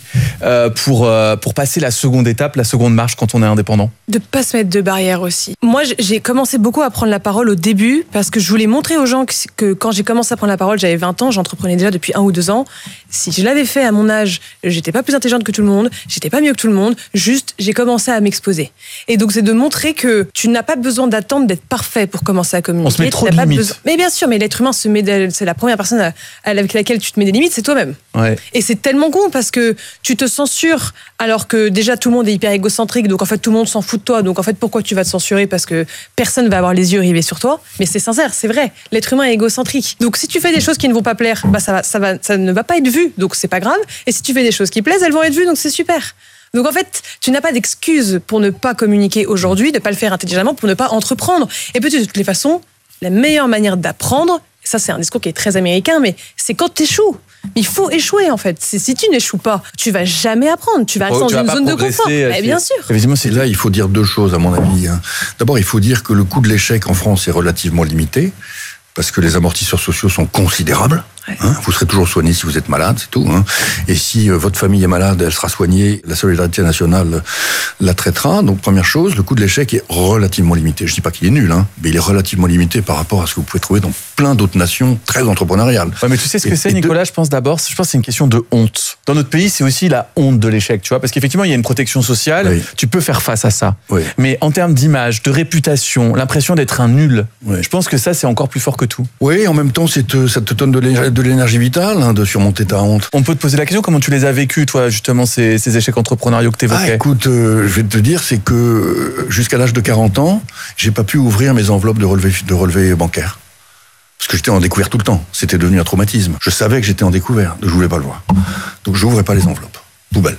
Speaker 10: pour passer la seconde étape, la seconde marche quand on est indépendant ?
Speaker 7: De pas se mettre de barrières aussi. Moi, j'ai commencé beaucoup à prendre la parole au début parce que je voulais montrer aux gens que quand j'ai commencé à prendre la parole, j'avais 20 ans, j'entreprenais déjà depuis 1 ou 2 ans. Si je l'avais fait à mon âge, j'étais pas plus intelligente que tout le monde, j'étais pas mieux que tout le monde, juste j'ai commencé à m'exposer. Et donc c'est de montrer que tu n'as pas besoin d'attendre d'être parfait pour commencer à communiquer.
Speaker 10: On se met trop de limites.
Speaker 7: Mais bien sûr, mais l'être humain c'est la première personne avec laquelle tu te mets des limites, c'est toi-même.
Speaker 10: Ouais.
Speaker 7: Et c'est tellement con parce que tu te censures alors que déjà tout le monde est hyper égocentrique, donc en fait tout le monde s'en fout de toi, donc en fait pourquoi tu vas te censurer parce que personne va avoir les yeux rivés sur toi. Mais c'est sincère, c'est vrai. L'être humain est égocentrique. Donc si tu fais des choses qui ne vont pas plaire, ça ne va pas être vu, donc c'est pas grave. Et si tu fais des choses qui plaisent, elles vont être vues, donc c'est super. Donc en fait, tu n'as pas d'excuse pour ne pas communiquer aujourd'hui, de ne pas le faire intelligemment, pour ne pas entreprendre. Et peut-être de toutes les façons, la meilleure manière d'apprendre, ça c'est un discours qui est très américain, mais c'est quand tu échoues. Il faut échouer en fait. Si tu n'échoues pas, tu vas jamais apprendre. Tu vas rester dans une zone de confort. Bien sûr.
Speaker 8: Évidemment, c'est là, il faut dire 2 choses à mon avis. D'abord, il faut dire que le coût de l'échec en France est relativement limité. Parce que les amortisseurs sociaux sont considérables. Vous serez toujours soigné si vous êtes malade, c'est tout. Et si votre famille est malade, elle sera soignée, la solidarité nationale la traitera. Donc première chose, le coût de l'échec est relativement limité. Je dis pas qu'il est nul, mais il est relativement limité par rapport à ce que vous pouvez trouver dans plein d'autres nations très entrepreneuriales.
Speaker 10: Ouais, mais tu sais ce que c'est, Nicolas, je pense que c'est une question de honte. Dans notre pays, c'est aussi la honte de l'échec, tu vois, parce qu'effectivement, il y a une protection sociale, tu peux faire face à ça. Oui. Mais en termes d'image, de réputation, l'impression d'être un nul, je pense que ça, c'est encore plus fort que tout.
Speaker 8: Oui, en même temps, ça te donne de l'énergie vitale de surmonter ta honte.
Speaker 10: On peut te poser la question, comment tu les as vécus, toi, justement, ces échecs entrepreneuriaux que tu évoquais ?
Speaker 8: Écoute, je vais te dire, c'est que jusqu'à l'âge de 40 ans, j'ai pas pu ouvrir mes enveloppes de relevés bancaires. Parce que j'étais en découvert tout le temps. C'était devenu un traumatisme. Je savais que j'étais en découvert, je voulais pas le voir. Donc j'ouvrais pas les enveloppes. Poubelle.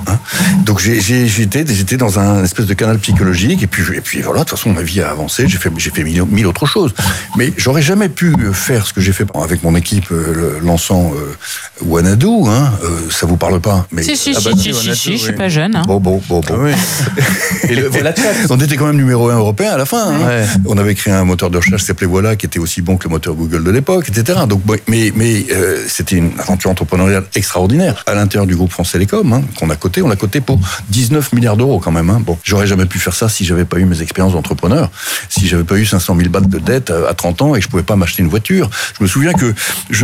Speaker 8: Donc j'étais dans un espèce de canal psychologique et puis voilà, de toute façon ma vie a avancé, j'ai fait mille autres choses, mais j'aurais jamais pu faire ce que j'ai fait avec mon équipe lançant Wanadu, ça vous parle pas? Mais
Speaker 6: si, je suis pas jeune.
Speaker 8: Bon. Ah oui. Et on était quand même numéro 1 européen à la fin. On avait créé un moteur de recherche qui s'appelait Voilà, qui était aussi bon que le moteur Google de l'époque, etc. Donc mais c'était une aventure entrepreneuriale extraordinaire à l'intérieur du groupe France Télécom, qu'on a coté pour 19 milliards d'euros quand même. Bon, j'aurais jamais pu faire ça si j'avais pas eu mes expériences d'entrepreneur, si j'avais pas eu 500 000 bahts de dette à 30 ans et que je pouvais pas m'acheter une voiture. Je me souviens que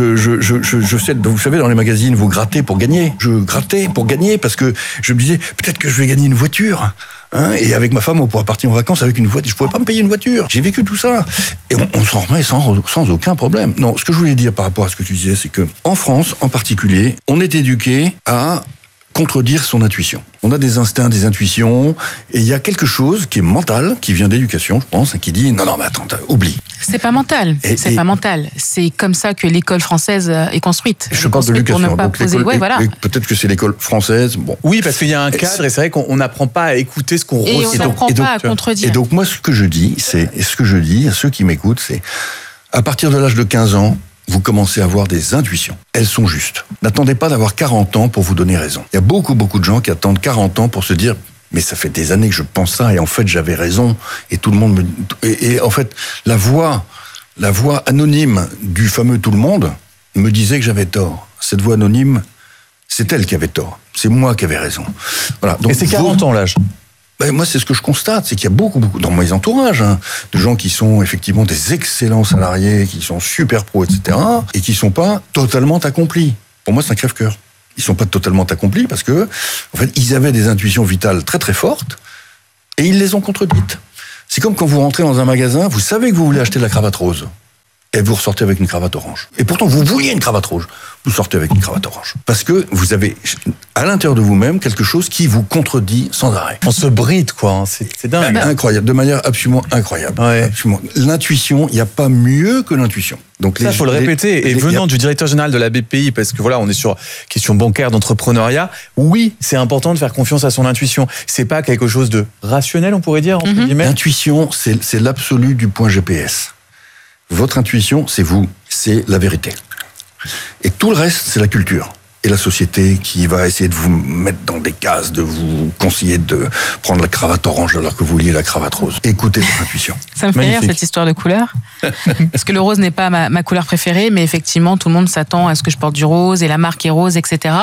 Speaker 8: je sais, vous savez, dans les magazines, vous grattez pour gagner. Je grattais pour gagner parce que je me disais, peut-être que je vais gagner une voiture. Et avec ma femme, on pourra partir en vacances avec une voiture. Je pouvais pas me payer une voiture. J'ai vécu tout ça. Et on s'en remet sans aucun problème. Non, ce que je voulais dire par rapport à ce que tu disais, c'est que en France, en particulier, on est éduqué à contredire son intuition. On a des instincts, des intuitions, et il y a quelque chose qui est mental, qui vient d'éducation, je pense, et qui dit non, mais attends, oublie.
Speaker 6: C'est pas mental. Pas mental. C'est comme ça que l'école française est construite.
Speaker 8: Je parle de l'éducation. Donc
Speaker 6: voilà.
Speaker 8: Peut-être que c'est l'école française. Bon.
Speaker 10: Oui, parce qu'il y a un cadre, et c'est vrai qu'on n'apprend pas à écouter ce qu'on ressent.
Speaker 6: Et on n'apprend pas à contredire.
Speaker 8: Et donc moi, ce que je dis à ceux qui m'écoutent, c'est à partir de l'âge de 15 ans, vous commencez à avoir des intuitions. Elles sont justes. N'attendez pas d'avoir 40 ans pour vous donner raison. Il y a beaucoup de gens qui attendent 40 ans pour se dire mais ça fait des années que je pense ça et en fait j'avais raison et tout le monde me... Et en fait, la voix anonyme du fameux tout le monde me disait que j'avais tort. Cette voix anonyme, c'est elle qui avait tort. C'est moi qui avais raison. Voilà. Donc,
Speaker 10: et c'est 40 ans l'âge.
Speaker 8: Moi, c'est ce que je constate, c'est qu'il y a beaucoup dans mes entourages, de gens qui sont effectivement des excellents salariés, qui sont super pros, etc., et qui sont pas totalement accomplis. Pour moi, c'est un crève-cœur. Ils sont pas totalement accomplis parce que, en fait, ils avaient des intuitions vitales très très fortes et ils les ont contredites. C'est comme quand vous rentrez dans un magasin, vous savez que vous voulez acheter de la cravate rose. Et vous ressortez avec une cravate orange. Et pourtant, vous vouliez une cravate rouge. Vous sortez avec une cravate orange. Parce que vous avez, à l'intérieur de vous-même, quelque chose qui vous contredit sans arrêt.
Speaker 10: On se bride, quoi. C'est dingue.
Speaker 8: Incroyable. De manière absolument incroyable.
Speaker 10: Ouais.
Speaker 8: Absolument. L'intuition, il n'y a pas mieux que l'intuition.
Speaker 10: Donc ça, faut le répéter. Et venant du directeur général de la BPI, parce que voilà, on est sur question bancaire, d'entrepreneuriat. Oui, c'est important de faire confiance à son intuition. C'est pas quelque chose de rationnel, on pourrait dire, entre guillemets.
Speaker 8: L'intuition, c'est l'absolu du point GPS. Votre intuition, c'est vous, c'est la vérité. Et tout le reste, c'est la culture. Et la société qui va essayer de vous mettre dans des cases, de vous conseiller de prendre la cravate orange alors que vous vouliez la cravate rose. Écoutez votre intuition.
Speaker 6: Ça me fait rire cette histoire de couleur. Parce que le rose n'est pas ma couleur préférée, mais effectivement, tout le monde s'attend à ce que je porte du rose et la marque est rose, etc.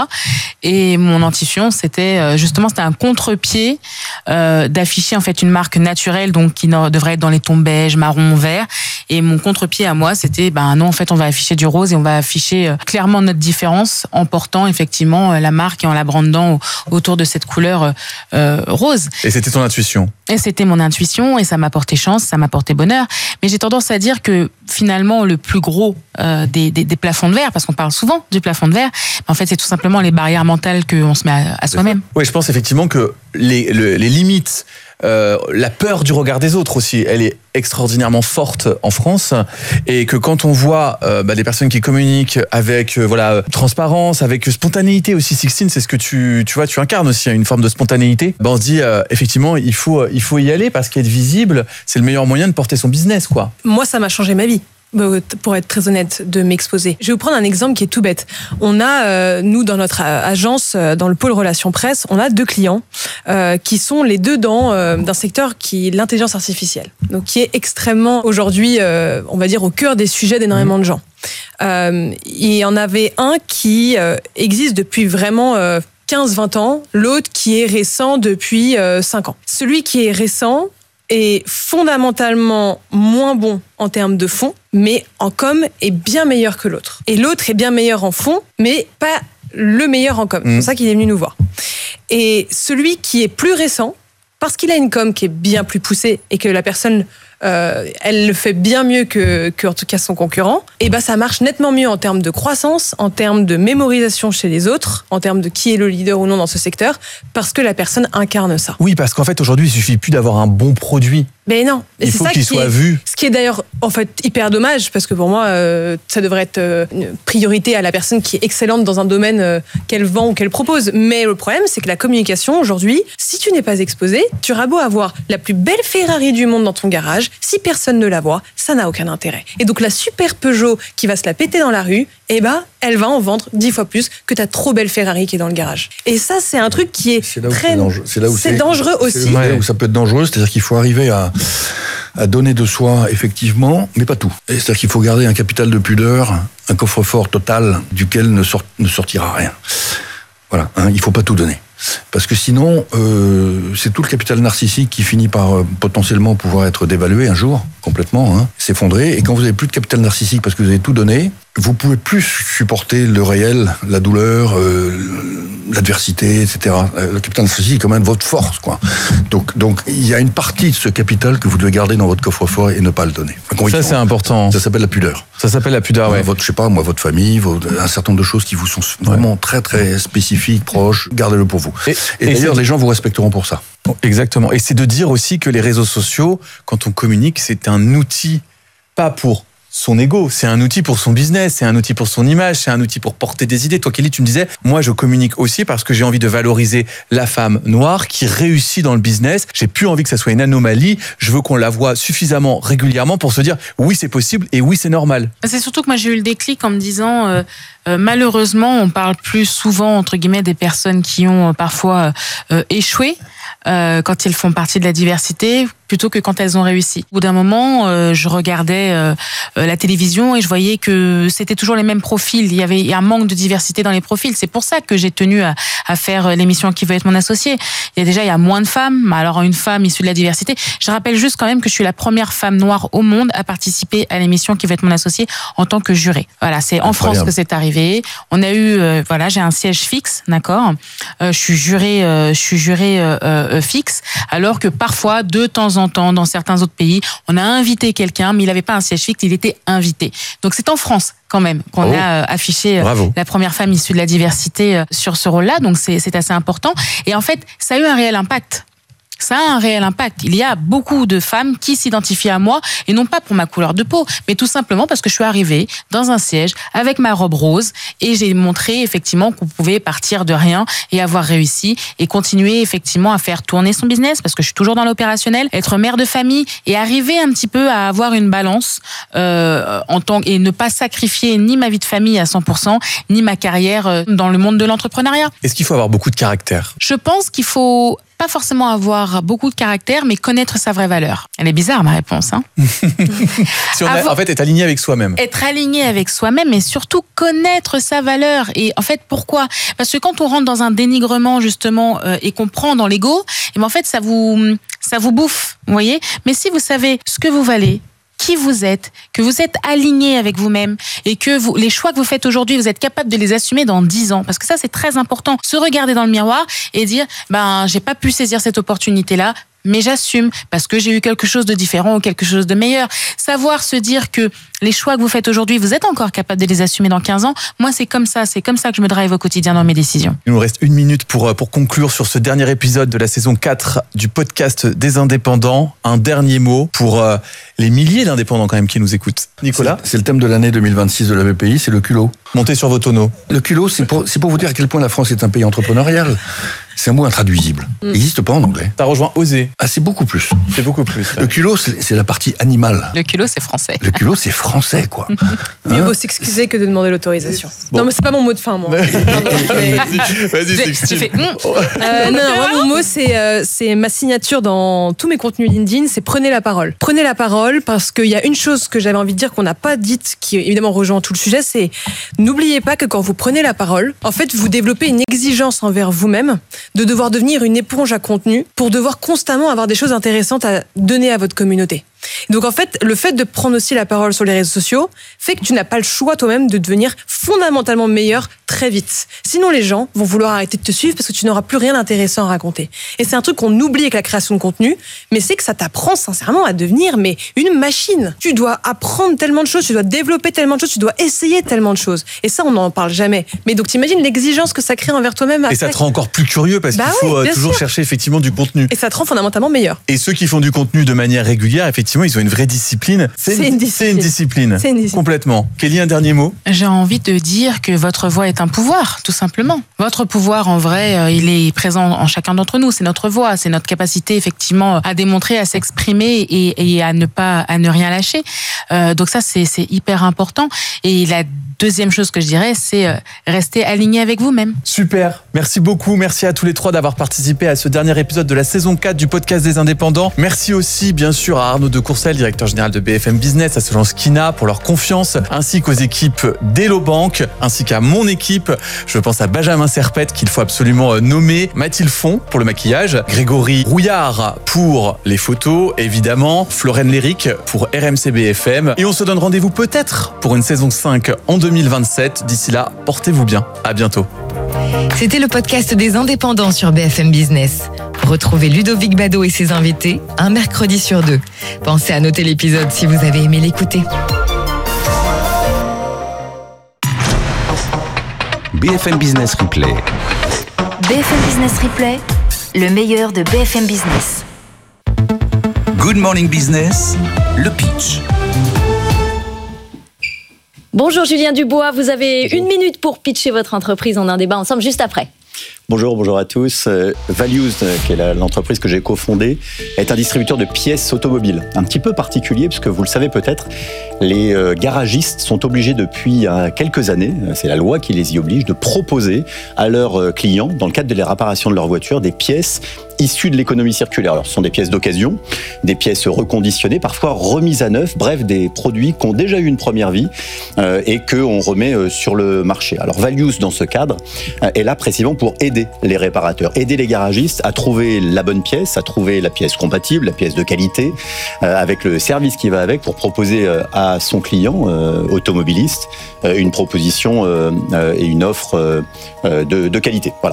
Speaker 6: Et mon intuition, c'était un contre-pied d'afficher en fait une marque naturelle, donc qui devrait être dans les tons beige, marron, vert. Et mon contre-pied à moi, c'était non, en fait, on va afficher du rose et on va afficher clairement notre différence en portant effectivement la marque et en la brandant autour de cette couleur rose.
Speaker 10: Et c'était ton intuition?
Speaker 6: Et c'était mon intuition et ça m'a porté chance, ça m'a porté bonheur. Mais j'ai tendance à dire que finalement le plus gros des plafonds de verre, parce qu'on parle souvent du plafond de verre, en fait c'est tout simplement les barrières mentales qu'on se met à soi-même.
Speaker 10: Oui, je pense effectivement que les limites, la peur du regard des autres aussi, elle est extraordinairement forte en France, et que quand on voit des personnes qui communiquent avec transparence, avec spontanéité aussi, Sixtine, c'est ce que tu incarnes aussi, une forme de spontanéité. On se dit effectivement il faut y aller parce qu'être visible, c'est le meilleur moyen de porter son business, quoi.
Speaker 7: Moi, ça m'a changé ma vie. Pour être très honnête, de m'exposer. Je vais vous prendre un exemple qui est tout bête. On a, nous, dans notre agence, dans le pôle relations presse, on a 2 clients qui sont les deux d'un secteur qui est l'intelligence artificielle. Donc, qui est extrêmement, aujourd'hui, on va dire, au cœur des sujets d'énormément de gens. Il y en avait un qui existe depuis vraiment 15-20 ans, l'autre qui est récent depuis 5 ans. Celui qui est récent est fondamentalement moins bon en termes de fond, mais en com est bien meilleur que l'autre. Et l'autre est bien meilleur en fond, mais pas le meilleur en com. C'est pour ça qu'il est venu nous voir. Et celui qui est plus récent, parce qu'il a une com qui est bien plus poussée et que la personne, elle le fait bien mieux que en tout cas son concurrent, et ça marche nettement mieux en termes de croissance, en termes de mémorisation chez les autres, en termes de qui est le leader ou non dans ce secteur, parce que la personne incarne ça.
Speaker 10: Oui, parce qu'en fait aujourd'hui il suffit plus d'avoir un bon produit.
Speaker 7: Mais non,
Speaker 10: il faut qu'il soit vu.
Speaker 7: Ce qui est d'ailleurs en fait hyper dommage, parce que pour moi ça devrait être une priorité à la personne qui est excellente dans un domaine qu'elle vend ou qu'elle propose. Mais le problème, c'est que la communication aujourd'hui, si tu n'es pas exposé, tu auras beau avoir la plus belle Ferrari du monde dans ton garage, si personne ne la voit, ça n'a aucun intérêt. Et donc la super Peugeot qui va se la péter dans la rue, elle va en vendre 10 fois plus que ta trop belle Ferrari qui est dans le garage. Et ça, c'est un truc qui est très dangereux. C'est dangereux aussi.
Speaker 8: C'est là où ça peut être dangereux, c'est-à-dire qu'il faut arriver à donner de soi, effectivement, mais pas tout. C'est-à-dire qu'il faut garder un capital de pudeur, un coffre-fort total duquel ne sortira rien. Voilà, il ne faut pas tout donner. Parce que sinon, c'est tout le capital narcissique qui finit par potentiellement pouvoir être dévalué un jour, complètement, s'effondrer. Et quand vous n'avez plus de capital narcissique parce que vous avez tout donné, vous pouvez plus supporter le réel, la douleur, l'adversité, etc. Le capital associé est quand même votre force, quoi. Donc, il y a une partie de ce capital que vous devez garder dans votre coffre-fort et ne pas le donner.
Speaker 10: Ça, c'est important.
Speaker 8: Ça s'appelle la pudeur.
Speaker 10: Ça s'appelle la pudeur, ouais.
Speaker 8: Votre famille, un certain nombre de choses qui vous sont vraiment très, très spécifiques, proches, gardez-le pour vous. Et d'ailleurs, les gens vous respecteront pour ça.
Speaker 10: Exactement. Et c'est de dire aussi que les réseaux sociaux, quand on communique, c'est un outil, pas pour son ego, c'est un outil pour son business, c'est un outil pour son image, c'est un outil pour porter des idées. Toi, Kelly, tu me disais, moi, je communique aussi parce que j'ai envie de valoriser la femme noire qui réussit dans le business. J'ai plus envie que ça soit une anomalie. Je veux qu'on la voie suffisamment régulièrement pour se dire, oui, c'est possible et oui, c'est normal.
Speaker 6: C'est surtout que moi, j'ai eu le déclic en me disant, malheureusement, on parle plus souvent, entre guillemets, des personnes qui ont parfois échoué quand elles font partie de la diversité, plutôt que quand elles ont réussi. Au bout d'un moment, je regardais la télévision et je voyais que c'était toujours les mêmes profils. Il y avait un manque de diversité dans les profils. C'est pour ça que j'ai tenu à faire l'émission Qui veut être mon associé. Il y a moins de femmes. Alors une femme issue de la diversité. Je rappelle juste quand même que je suis la première femme noire au monde à participer à l'émission Qui veut être mon associé en tant que jurée. Voilà, c'est en France que c'est arrivé. On a eu, j'ai un siège fixe, d'accord. Je suis jurée fixe. Alors que parfois, de temps en temps, dans certains autres pays, on a invité quelqu'un, mais il n'avait pas un siège fixe, il était invité. Donc c'est en France quand même qu'on a affiché la première femme issue de la diversité sur ce rôle-là. Donc c'est assez important. Et en fait, ça a eu un réel impact. Ça a un réel impact. Il y a beaucoup de femmes qui s'identifient à moi, et non pas pour ma couleur de peau, mais tout simplement parce que je suis arrivée dans un siège avec ma robe rose et j'ai montré effectivement qu'on pouvait partir de rien et avoir réussi et continuer effectivement à faire tourner son business, parce que je suis toujours dans l'opérationnel, être mère de famille et arriver un petit peu à avoir une balance et ne pas sacrifier ni ma vie de famille à 100%, ni ma carrière dans le monde de l'entrepreneuriat.
Speaker 10: Est-ce qu'il faut avoir beaucoup de caractère ?
Speaker 6: Je pense qu'il faut pas forcément avoir beaucoup de caractère, mais connaître sa vraie valeur. Elle est bizarre, ma réponse. Hein.
Speaker 10: En fait, être aligné avec soi-même.
Speaker 6: Être aligné avec soi-même, mais surtout connaître sa valeur. Et en fait, pourquoi ? Parce que quand on rentre dans un dénigrement, justement, et qu'on prend dans l'ego, et ben en fait, ça vous bouffe, vous voyez ? Mais si vous savez ce que vous valez, qui vous êtes, que vous êtes aligné avec vous-même et que les choix que vous faites aujourd'hui, vous êtes capable de les assumer dans 10 ans. Parce que ça, c'est très important. Se regarder dans le miroir et dire, j'ai pas pu saisir cette opportunité-là, mais j'assume parce que j'ai eu quelque chose de différent ou quelque chose de meilleur. Savoir se dire que les choix que vous faites aujourd'hui, vous êtes encore capable de les assumer dans 15 ans. Moi, c'est comme ça que je me drive au quotidien dans mes décisions.
Speaker 10: Il nous reste 1 minute pour conclure sur ce dernier épisode de la saison 4 du podcast des indépendants. Un dernier mot pour les milliers d'indépendants quand même qui nous écoutent. Nicolas ?
Speaker 8: C'est le thème de l'année 2026 de la BPI, c'est le culot.
Speaker 10: Montez sur vos tonneaux.
Speaker 8: Le culot, c'est pour vous dire à quel point la France est un pays entrepreneurial. C'est un mot intraduisible. Il n'existe pas en anglais.
Speaker 10: T'as rejoint Oser.
Speaker 8: C'est beaucoup plus.
Speaker 10: C'est beaucoup plus.
Speaker 8: Le culot, c'est la partie animale.
Speaker 6: Le culot, c'est français.
Speaker 8: Le culot, c'est français, quoi.
Speaker 7: Mieux vaut s'excuser que de demander l'autorisation. Bon. Non, mais c'est pas mon mot de fin, moi.
Speaker 10: Vas-y, s'excuse.
Speaker 7: Moi, mon mot, c'est ma signature dans tous mes contenus LinkedIn, c'est prenez la parole. Prenez la parole parce qu'il y a une chose que j'avais envie de dire qu'on n'a pas dite, qui évidemment rejoint tout le sujet, c'est n'oubliez pas que quand vous prenez la parole, en fait, vous développez une exigence envers vous-même de devoir devenir une éponge à contenu pour devoir constamment avoir des choses intéressantes à donner à votre communauté. Donc en fait, le fait de prendre aussi la parole sur les réseaux sociaux fait que tu n'as pas le choix toi-même de devenir fondamentalement meilleur très vite. Sinon les gens vont vouloir arrêter de te suivre parce que tu n'auras plus rien d'intéressant à raconter. Et c'est un truc qu'on oublie avec la création de contenu, mais c'est que ça t'apprend sincèrement à devenir une machine. Tu dois apprendre tellement de choses, tu dois développer tellement de choses, tu dois essayer tellement de choses. Et ça, on n'en parle jamais. Mais donc t'imagines l'exigence que ça crée envers toi-même.
Speaker 10: Et ça te rend encore plus curieux parce qu'il faut toujours chercher effectivement du contenu.
Speaker 7: Et ça te rend fondamentalement meilleur.
Speaker 10: Et ceux qui font du contenu de manière régulière, effectivement, ils ont une vraie discipline. C'est une discipline. Complètement. Kelly, un dernier mot ?
Speaker 6: J'ai envie de dire que votre voix est un pouvoir, tout simplement. Votre pouvoir, en vrai, il est présent en chacun d'entre nous. C'est notre voix, c'est notre capacité, effectivement, à démontrer, à s'exprimer et à ne rien lâcher. Donc ça, c'est hyper important. Et la deuxième chose que je dirais, c'est rester aligné avec vous-même.
Speaker 10: Super. Merci beaucoup. Merci à tous les trois d'avoir participé à ce dernier épisode de la saison 4 du podcast des indépendants. Merci aussi, bien sûr, à Arnaud de Courcelles, directeur général de BFM Business, à Solange Kina pour leur confiance, ainsi qu'aux équipes d'Hello Bank, ainsi qu'à mon équipe. Je pense à Benjamin Serpette, qu'il faut absolument nommer, Mathilde Font pour le maquillage, Grégory Rouillard pour les photos, évidemment, Florène Léric pour RMC BFM. Et on se donne rendez-vous peut-être pour une saison 5 en 2020. 2027. D'ici là, portez-vous bien. À bientôt.
Speaker 9: C'était le podcast des indépendants sur BFM Business. Retrouvez Ludovic Bado et ses invités un mercredi sur 2. Pensez à noter l'épisode si vous avez aimé l'écouter.
Speaker 4: BFM Business Replay.
Speaker 5: BFM Business Replay, le meilleur de BFM Business.
Speaker 4: Good Morning Business, le pitch.
Speaker 11: Bonjour Julien Dubois, vous avez 1 minute pour pitcher votre entreprise. On a un débat ensemble juste après.
Speaker 12: Bonjour à tous. Values, qui est l'entreprise que j'ai cofondée, est un distributeur de pièces automobiles. Un petit peu particulier, puisque vous le savez peut-être, les garagistes sont obligés depuis quelques années, c'est la loi qui les y oblige, de proposer à leurs clients, dans le cadre de la réparation de leur voiture, des pièces issues de l'économie circulaire. Alors, ce sont des pièces d'occasion, des pièces reconditionnées, parfois remises à neuf, bref, des produits qui ont déjà eu une première vie et qu'on remet sur le marché. Alors, Values, dans ce cadre, est là précisément pour aider les réparateurs, aider les garagistes à trouver la bonne pièce, à trouver la pièce compatible, la pièce de qualité, avec le service qui va avec, pour proposer à son client automobiliste une proposition et une offre de qualité. Voilà.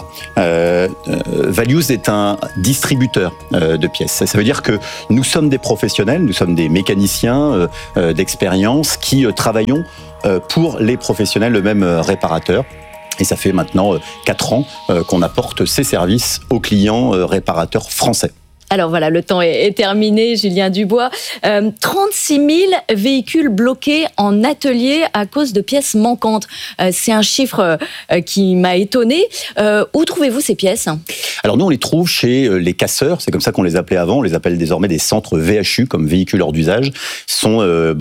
Speaker 12: Values est un distributeur de pièces. Ça veut dire que nous sommes des professionnels, nous sommes des mécaniciens d'expérience qui travaillons pour les professionnels, le même réparateurs. Et ça fait maintenant 4 ans qu'on apporte ces services aux clients réparateurs français.
Speaker 11: Alors voilà, le temps est terminé, Julien Dubois. 36 000 véhicules bloqués en atelier à cause de pièces manquantes. C'est un chiffre qui m'a étonné. Où trouvez-vous ces pièces ?
Speaker 12: Alors nous, on les trouve chez les casseurs, c'est comme ça qu'on les appelait avant. On les appelle désormais des centres VHU, comme véhicules hors d'usage. Ce sont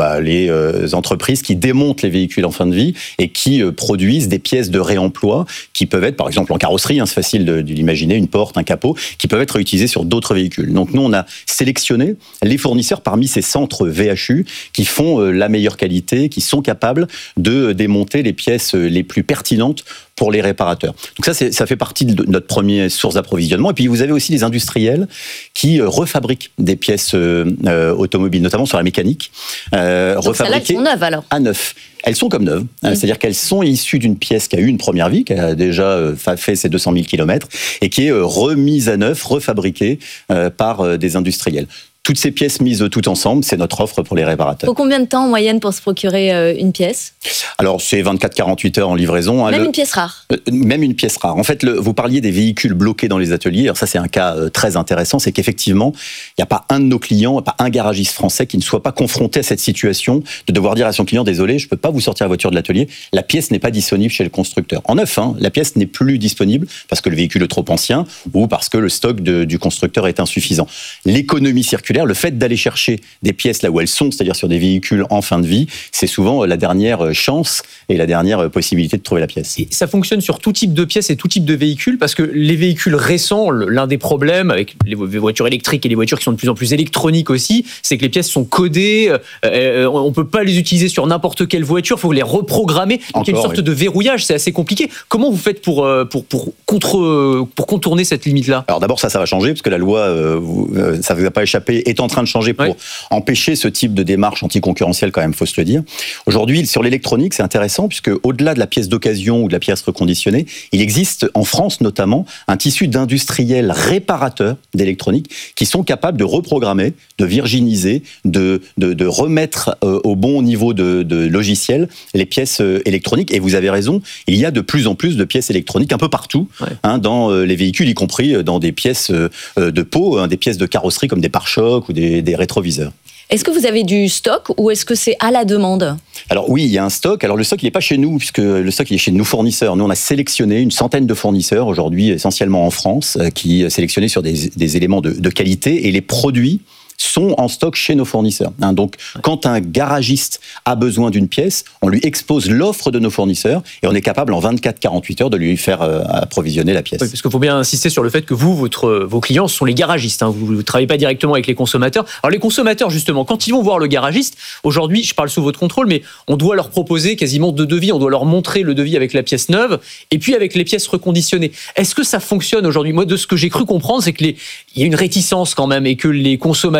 Speaker 12: les entreprises qui démontent les véhicules en fin de vie et qui produisent des pièces de réemploi qui peuvent être, par exemple, en carrosserie, c'est facile de l'imaginer, une porte, un capot, qui peuvent être réutilisées sur d'autres véhicules. Donc nous, on a sélectionné les fournisseurs parmi ces centres VHU qui font la meilleure qualité, qui sont capables de démonter les pièces les plus pertinentes pour les réparateurs. Donc ça fait partie de notre première source d'approvisionnement. Et puis vous avez aussi les industriels qui refabriquent des pièces automobiles, notamment sur la mécanique.
Speaker 11: Donc celles-là, elles sont neuves alors ?
Speaker 12: À neuf. Elles sont comme neuves, c'est-à-dire qu'elles sont issues d'une pièce qui a eu une première vie, qui a déjà fait ses 200 000 km et qui est remise à neuf, refabriquée par des industriels. Toutes ces pièces mises tout ensemble, c'est notre offre pour les réparateurs.
Speaker 11: Faut combien de temps en moyenne pour se procurer une pièce ?
Speaker 12: Alors, c'est 24-48 heures en livraison.
Speaker 11: Même une pièce rare ?
Speaker 12: Même une pièce rare. En fait, vous parliez des véhicules bloqués dans les ateliers. Alors ça, c'est un cas très intéressant. C'est qu'effectivement, il n'y a pas un de nos clients, pas un garagiste français qui ne soit pas confronté à cette situation de devoir dire à son client, désolé, je ne peux pas vous sortir la voiture de l'atelier. La pièce n'est pas disponible chez le constructeur. En neuf, la pièce n'est plus disponible parce que le véhicule est trop ancien ou parce que le stock du constructeur est insuffisant. L'économie circulaire, le fait d'aller chercher des pièces là où elles sont, c'est-à-dire sur des véhicules en fin de vie, c'est souvent la dernière chance et la dernière possibilité de trouver la pièce.
Speaker 13: Et ça fonctionne sur tout type de pièces et tout type de véhicules, parce que les véhicules récents, l'un des problèmes avec les voitures électriques et les voitures qui sont de plus en plus électroniques aussi, c'est que les pièces sont codées, on ne peut pas les utiliser sur n'importe quelle voiture, il faut les reprogrammer. Donc il y a une sorte de verrouillage, c'est assez compliqué. Comment vous faites pour contourner cette limite-là ?
Speaker 12: Alors d'abord, ça va changer, parce que la loi, ça ne vous a pas échappé, est en train de changer pour empêcher ce type de démarche anticoncurrentielle, quand même, faut se le dire. Aujourd'hui, sur l'électronique, c'est intéressant, puisque au-delà de la pièce d'occasion ou de la pièce reconditionnée, il existe en France notamment un tissu d'industriels réparateurs d'électronique qui sont capables de reprogrammer, de virginiser, de remettre au bon niveau de logiciel les pièces électroniques. Et vous avez raison, il y a de plus en plus de pièces électroniques un peu partout, dans les véhicules, y compris dans des pièces de peau, des pièces de carrosserie comme des pare-chocs ou des rétroviseurs.
Speaker 11: Est-ce que vous avez du stock ou est-ce que c'est à la demande ?
Speaker 12: Alors oui, il y a un stock. Alors le stock, il n'est pas chez nous, puisque le stock, il est chez nos fournisseurs. Nous, on a sélectionné une centaine de fournisseurs, aujourd'hui essentiellement en France, qui sélectionnés sur des éléments de qualité, et les produits sont en stock chez nos fournisseurs. Donc, quand un garagiste a besoin d'une pièce, on lui expose l'offre de nos fournisseurs et on est capable en 24-48 heures de lui faire approvisionner la pièce.
Speaker 13: Oui, parce qu'il faut bien insister sur le fait que vos clients sont les garagistes. Vous ne travaillez pas directement avec les consommateurs. Alors les consommateurs, justement, quand ils vont voir le garagiste, aujourd'hui, je parle sous votre contrôle, mais on doit leur proposer quasiment 2 devis. On doit leur montrer le devis avec la pièce neuve et puis avec les pièces reconditionnées. Est-ce que ça fonctionne aujourd'hui ? Moi, de ce que j'ai cru comprendre, c'est qu'il y a une réticence quand même et que les consommateurs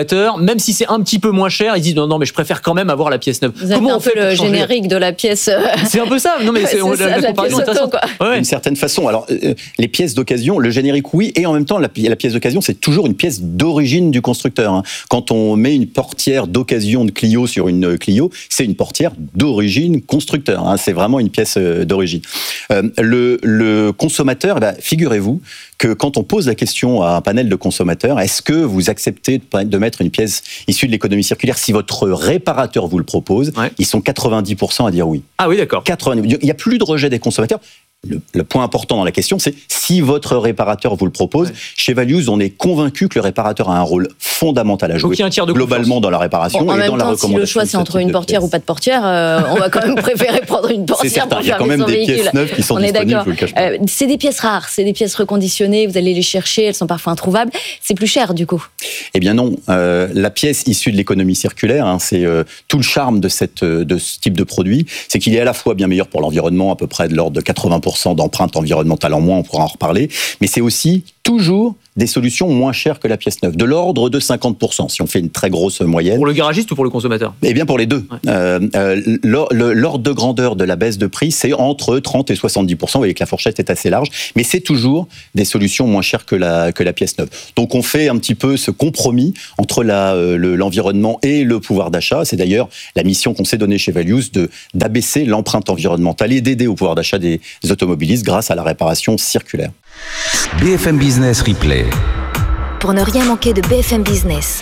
Speaker 13: consommateurs, même si c'est un petit peu moins cher, ils disent non, mais je préfère quand même avoir la pièce neuve.
Speaker 11: Vous avez un peu le générique de la pièce.
Speaker 13: C'est un peu ça. Non, mais
Speaker 11: c'est ça, la pièce auto, quoi.
Speaker 12: D'une certaine façon. Alors, les pièces d'occasion, le générique, oui, et en même temps, la pièce d'occasion, c'est toujours une pièce d'origine du constructeur. Hein. Quand on met une portière d'occasion de Clio sur une Clio, c'est une portière d'origine constructeur. Hein. C'est vraiment une pièce d'origine. Le consommateur, figurez-vous que quand on pose la question à un panel de consommateurs, est-ce que vous acceptez de mettre une pièce issue de l'économie circulaire si votre réparateur vous le propose, ils sont 90% à dire oui.
Speaker 13: Ah oui, d'accord.
Speaker 12: 90%. Il n'y a plus de rejet des consommateurs. Le point important dans la question, c'est si votre réparateur vous le propose. Chez Values, on est convaincu que le réparateur a un rôle fondamental à jouer globalement dans la réparation et dans la recommandation.
Speaker 11: Si le choix c'est entre une portière ou pas de portière, on va quand même préférer prendre une portière pour faire son véhicule.
Speaker 12: Il y a quand même des pièces neuves qui sont disponibles. Je vous le cache pas.
Speaker 11: C'est des pièces rares, c'est des pièces reconditionnées. Vous allez les chercher, elles sont parfois introuvables. C'est plus cher du coup.
Speaker 12: Eh bien non, la pièce issue de l'économie circulaire, hein, c'est tout le charme de ce type de produit, c'est qu'il est à la fois bien meilleur pour l'environnement, à peu près de l'ordre de 80% d'empreinte environnementale en moins, on pourra en reparler, mais c'est aussi toujours des solutions moins chères que la pièce neuve, de l'ordre de 50%, si on fait une très grosse moyenne.
Speaker 13: Pour le garagiste ou pour le consommateur ?
Speaker 12: Eh bien pour les deux. L'ordre de grandeur de la baisse de prix, c'est entre 30 et 70%, vous voyez que la fourchette est assez large, mais c'est toujours des solutions moins chères que la pièce neuve. Donc on fait un petit peu ce compromis entre l'environnement et le pouvoir d'achat. C'est d'ailleurs la mission qu'on s'est donnée chez Values d'abaisser l'empreinte environnementale et d'aider au pouvoir d'achat des automobilistes grâce à la réparation circulaire.
Speaker 4: BFM Business Replay.
Speaker 5: Pour ne rien manquer de BFM Business.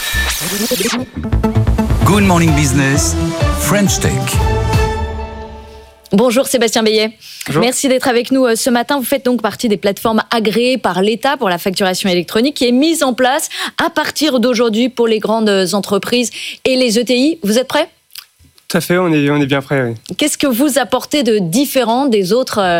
Speaker 4: Good Morning Business, French Tech.
Speaker 11: Bonjour Sébastien Beillet.
Speaker 14: Bonjour.
Speaker 11: Merci d'être avec nous ce matin. Vous faites donc partie des plateformes agréées par l'État pour la facturation électronique qui est mise en place à partir d'aujourd'hui pour les grandes entreprises et les ETI. Vous êtes prêts ?
Speaker 14: Tout à fait, on est bien prêts. Oui.
Speaker 11: Qu'est-ce que vous apportez de différent des autres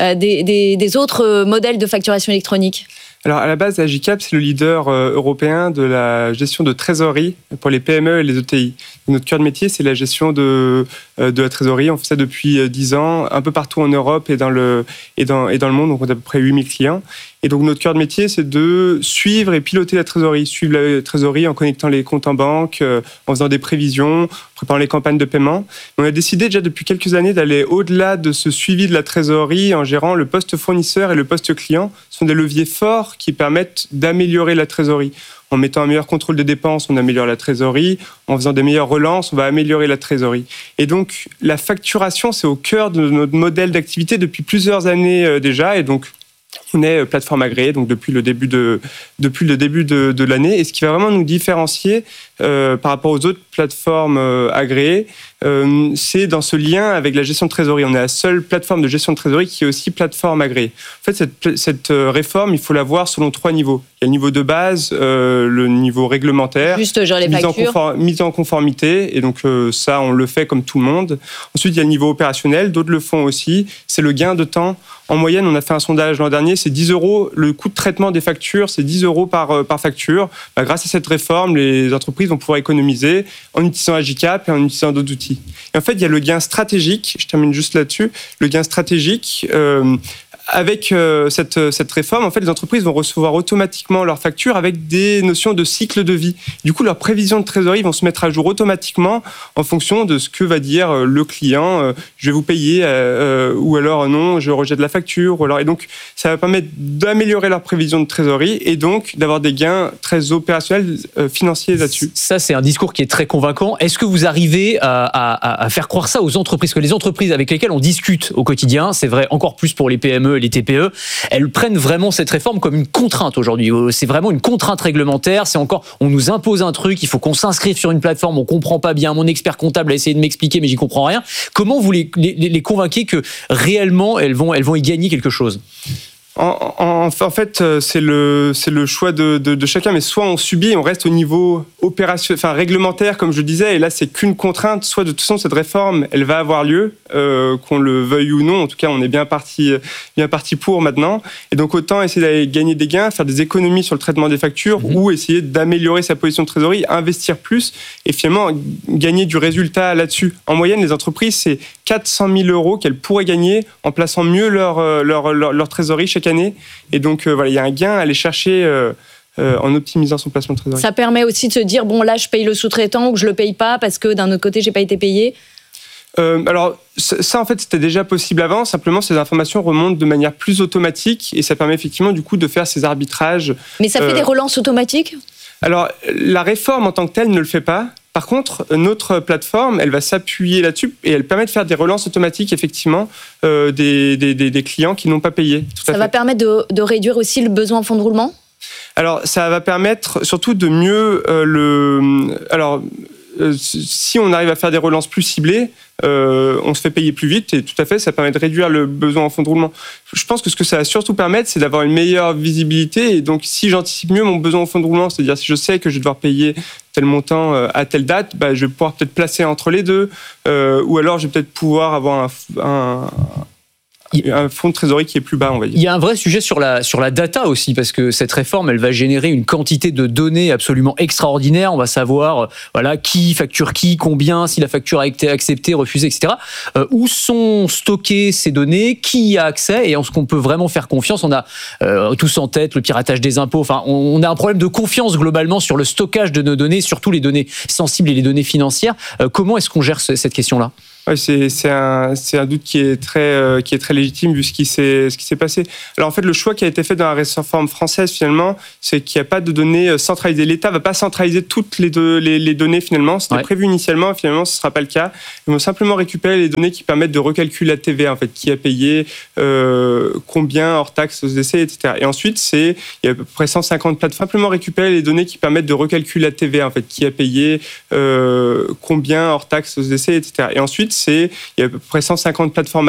Speaker 11: modèles de facturation électronique ?
Speaker 14: Alors, à la base, Agicap, c'est le leader européen de la gestion de trésorerie pour les PME et les ETI. Notre cœur de métier, c'est la gestion de la trésorerie. On fait ça depuis 10 ans, un peu partout en Europe et dans le monde. Donc, on a à peu près 8000 clients. Et donc, notre cœur de métier, c'est de suivre et piloter la trésorerie. Suivre la trésorerie en connectant les comptes en banque, en faisant des prévisions, en préparant les campagnes de paiement. On a décidé déjà depuis quelques années d'aller au-delà de ce suivi de la trésorerie en gérant le poste fournisseur et le poste client. Ce sont des leviers forts qui permettent d'améliorer la trésorerie. En mettant un meilleur contrôle des dépenses, on améliore la trésorerie. En faisant des meilleures relances, on va améliorer la trésorerie. Et donc, la facturation, c'est au cœur de notre modèle d'activité depuis plusieurs années déjà. Et donc, on est plateforme agréée, donc depuis le début de l'année. Et ce qui va vraiment nous différencier par rapport aux autres plateformes agréées, c'est dans ce lien avec la gestion de trésorerie. On est la seule plateforme de gestion de trésorerie qui est aussi plateforme agréée. En fait, cette réforme, il faut la voir selon 3 niveaux. Il y a le niveau de base, le niveau réglementaire,
Speaker 11: juste gérer les factures,
Speaker 14: mise en conformité, et donc ça, on le fait comme tout le monde. Ensuite, il y a le niveau opérationnel, d'autres le font aussi. C'est le gain de temps. En moyenne, on a fait un sondage l'an dernier, c'est 10 €. Le coût de traitement des factures, c'est 10 € par facture. Grâce à cette réforme, les entreprises vont pouvoir économiser en utilisant Agicap et en utilisant d'autres outils. Et en fait, il y a le gain stratégique, je termine juste là-dessus, le gain stratégique. Avec cette réforme, en fait, les entreprises vont recevoir automatiquement leurs factures avec des notions de cycle de vie. Du coup, leurs prévisions de trésorerie vont se mettre à jour automatiquement en fonction de ce que va dire le client. Je vais vous payer, ou alors non, je rejette la facture. Ou alors, et donc, ça va permettre d'améliorer leurs prévisions de trésorerie et donc d'avoir des gains très opérationnels, financiers là-dessus.
Speaker 13: Ça, c'est un discours qui est très convaincant. Est-ce que vous arrivez à faire croire ça aux entreprises ? Que les entreprises avec lesquelles on discute au quotidien, c'est vrai encore plus pour les PME, les TPE, elles prennent vraiment cette réforme comme une contrainte aujourd'hui. C'est vraiment une contrainte réglementaire. C'est encore, on nous impose un truc, il faut qu'on s'inscrive sur une plateforme, on comprend pas bien. Mon expert comptable a essayé de m'expliquer, mais j'y comprends rien. Comment vous les convainquez que réellement elles vont y gagner quelque chose ?
Speaker 14: En fait, c'est le choix de chacun, mais soit on subit, on reste au niveau réglementaire, comme je disais, et là c'est qu'une contrainte, soit de toute façon cette réforme, elle va avoir lieu, qu'on le veuille ou non, en tout cas on est bien parti pour maintenant, et donc autant essayer d'aller gagner des gains, faire des économies sur le traitement des factures, ou essayer d'améliorer sa position de trésorerie, investir plus, et finalement gagner du résultat là-dessus. En moyenne, les entreprises, c'est 400 000 € qu'elles pourraient gagner en plaçant mieux leur trésorerie chaque année. Et donc, il y a un gain à aller chercher en optimisant son placement de trésorerie.
Speaker 11: Ça permet aussi de se dire, bon là je paye le sous-traitant ou que je le paye pas parce que d'un autre côté j'ai pas été payé.
Speaker 14: Alors ça en fait c'était déjà possible avant, simplement ces informations remontent de manière plus automatique et ça permet effectivement du coup de faire ces arbitrages.
Speaker 11: Mais ça fait des relances automatiques ?
Speaker 14: Alors la réforme en tant que telle ne le fait pas. Par contre, notre plateforme, elle va s'appuyer là-dessus et elle permet de faire des relances automatiques effectivement des clients qui n'ont pas payé.
Speaker 11: Ça va permettre de réduire aussi le besoin en fonds de roulement ?
Speaker 14: Alors ça va permettre surtout de mieux si on arrive à faire des relances plus ciblées, on se fait payer plus vite et tout à fait, ça permet de réduire le besoin en fonds de roulement. Je pense que ce que ça va surtout permettre, c'est d'avoir une meilleure visibilité et donc si j'anticipe mieux mon besoin en fonds de roulement, c'est-à-dire si je sais que je vais devoir payer tel montant à telle date, je vais pouvoir peut-être placer entre les deux ou alors je vais peut-être pouvoir avoir un fonds de trésorerie qui est plus bas, on va dire.
Speaker 13: Il y a un vrai sujet sur la data aussi, parce que cette réforme, elle va générer une quantité de données absolument extraordinaire. On va savoir qui facture qui, combien, si la facture a été acceptée, refusée, etc. Où sont stockées ces données, qui y a accès et est-ce qu'on peut vraiment faire confiance? On a tous en tête le piratage des impôts. Enfin, on a un problème de confiance globalement sur le stockage de nos données, surtout les données sensibles et les données financières. Comment est-ce qu'on gère cette question-là?
Speaker 14: Ouais, c'est un doute qui est très légitime vu ce qui s'est passé. Alors en fait, le choix qui a été fait dans la réforme française finalement, c'est qu'il n'y a pas de données centralisées. L'État va pas centraliser toutes les données finalement. C'était prévu initialement, finalement ce sera pas le cas. Ils vont simplement récupérer les données qui permettent de recalculer la TVA en fait, qui a payé, combien hors taxes, aux essais, etc. Et ensuite il y a à peu près 150 plateformes. Simplement récupérer les données qui permettent de recalculer la TVA en fait, qui a payé, combien hors taxes, aux essais, etc. Et ensuite il y a à peu près 150 plateformes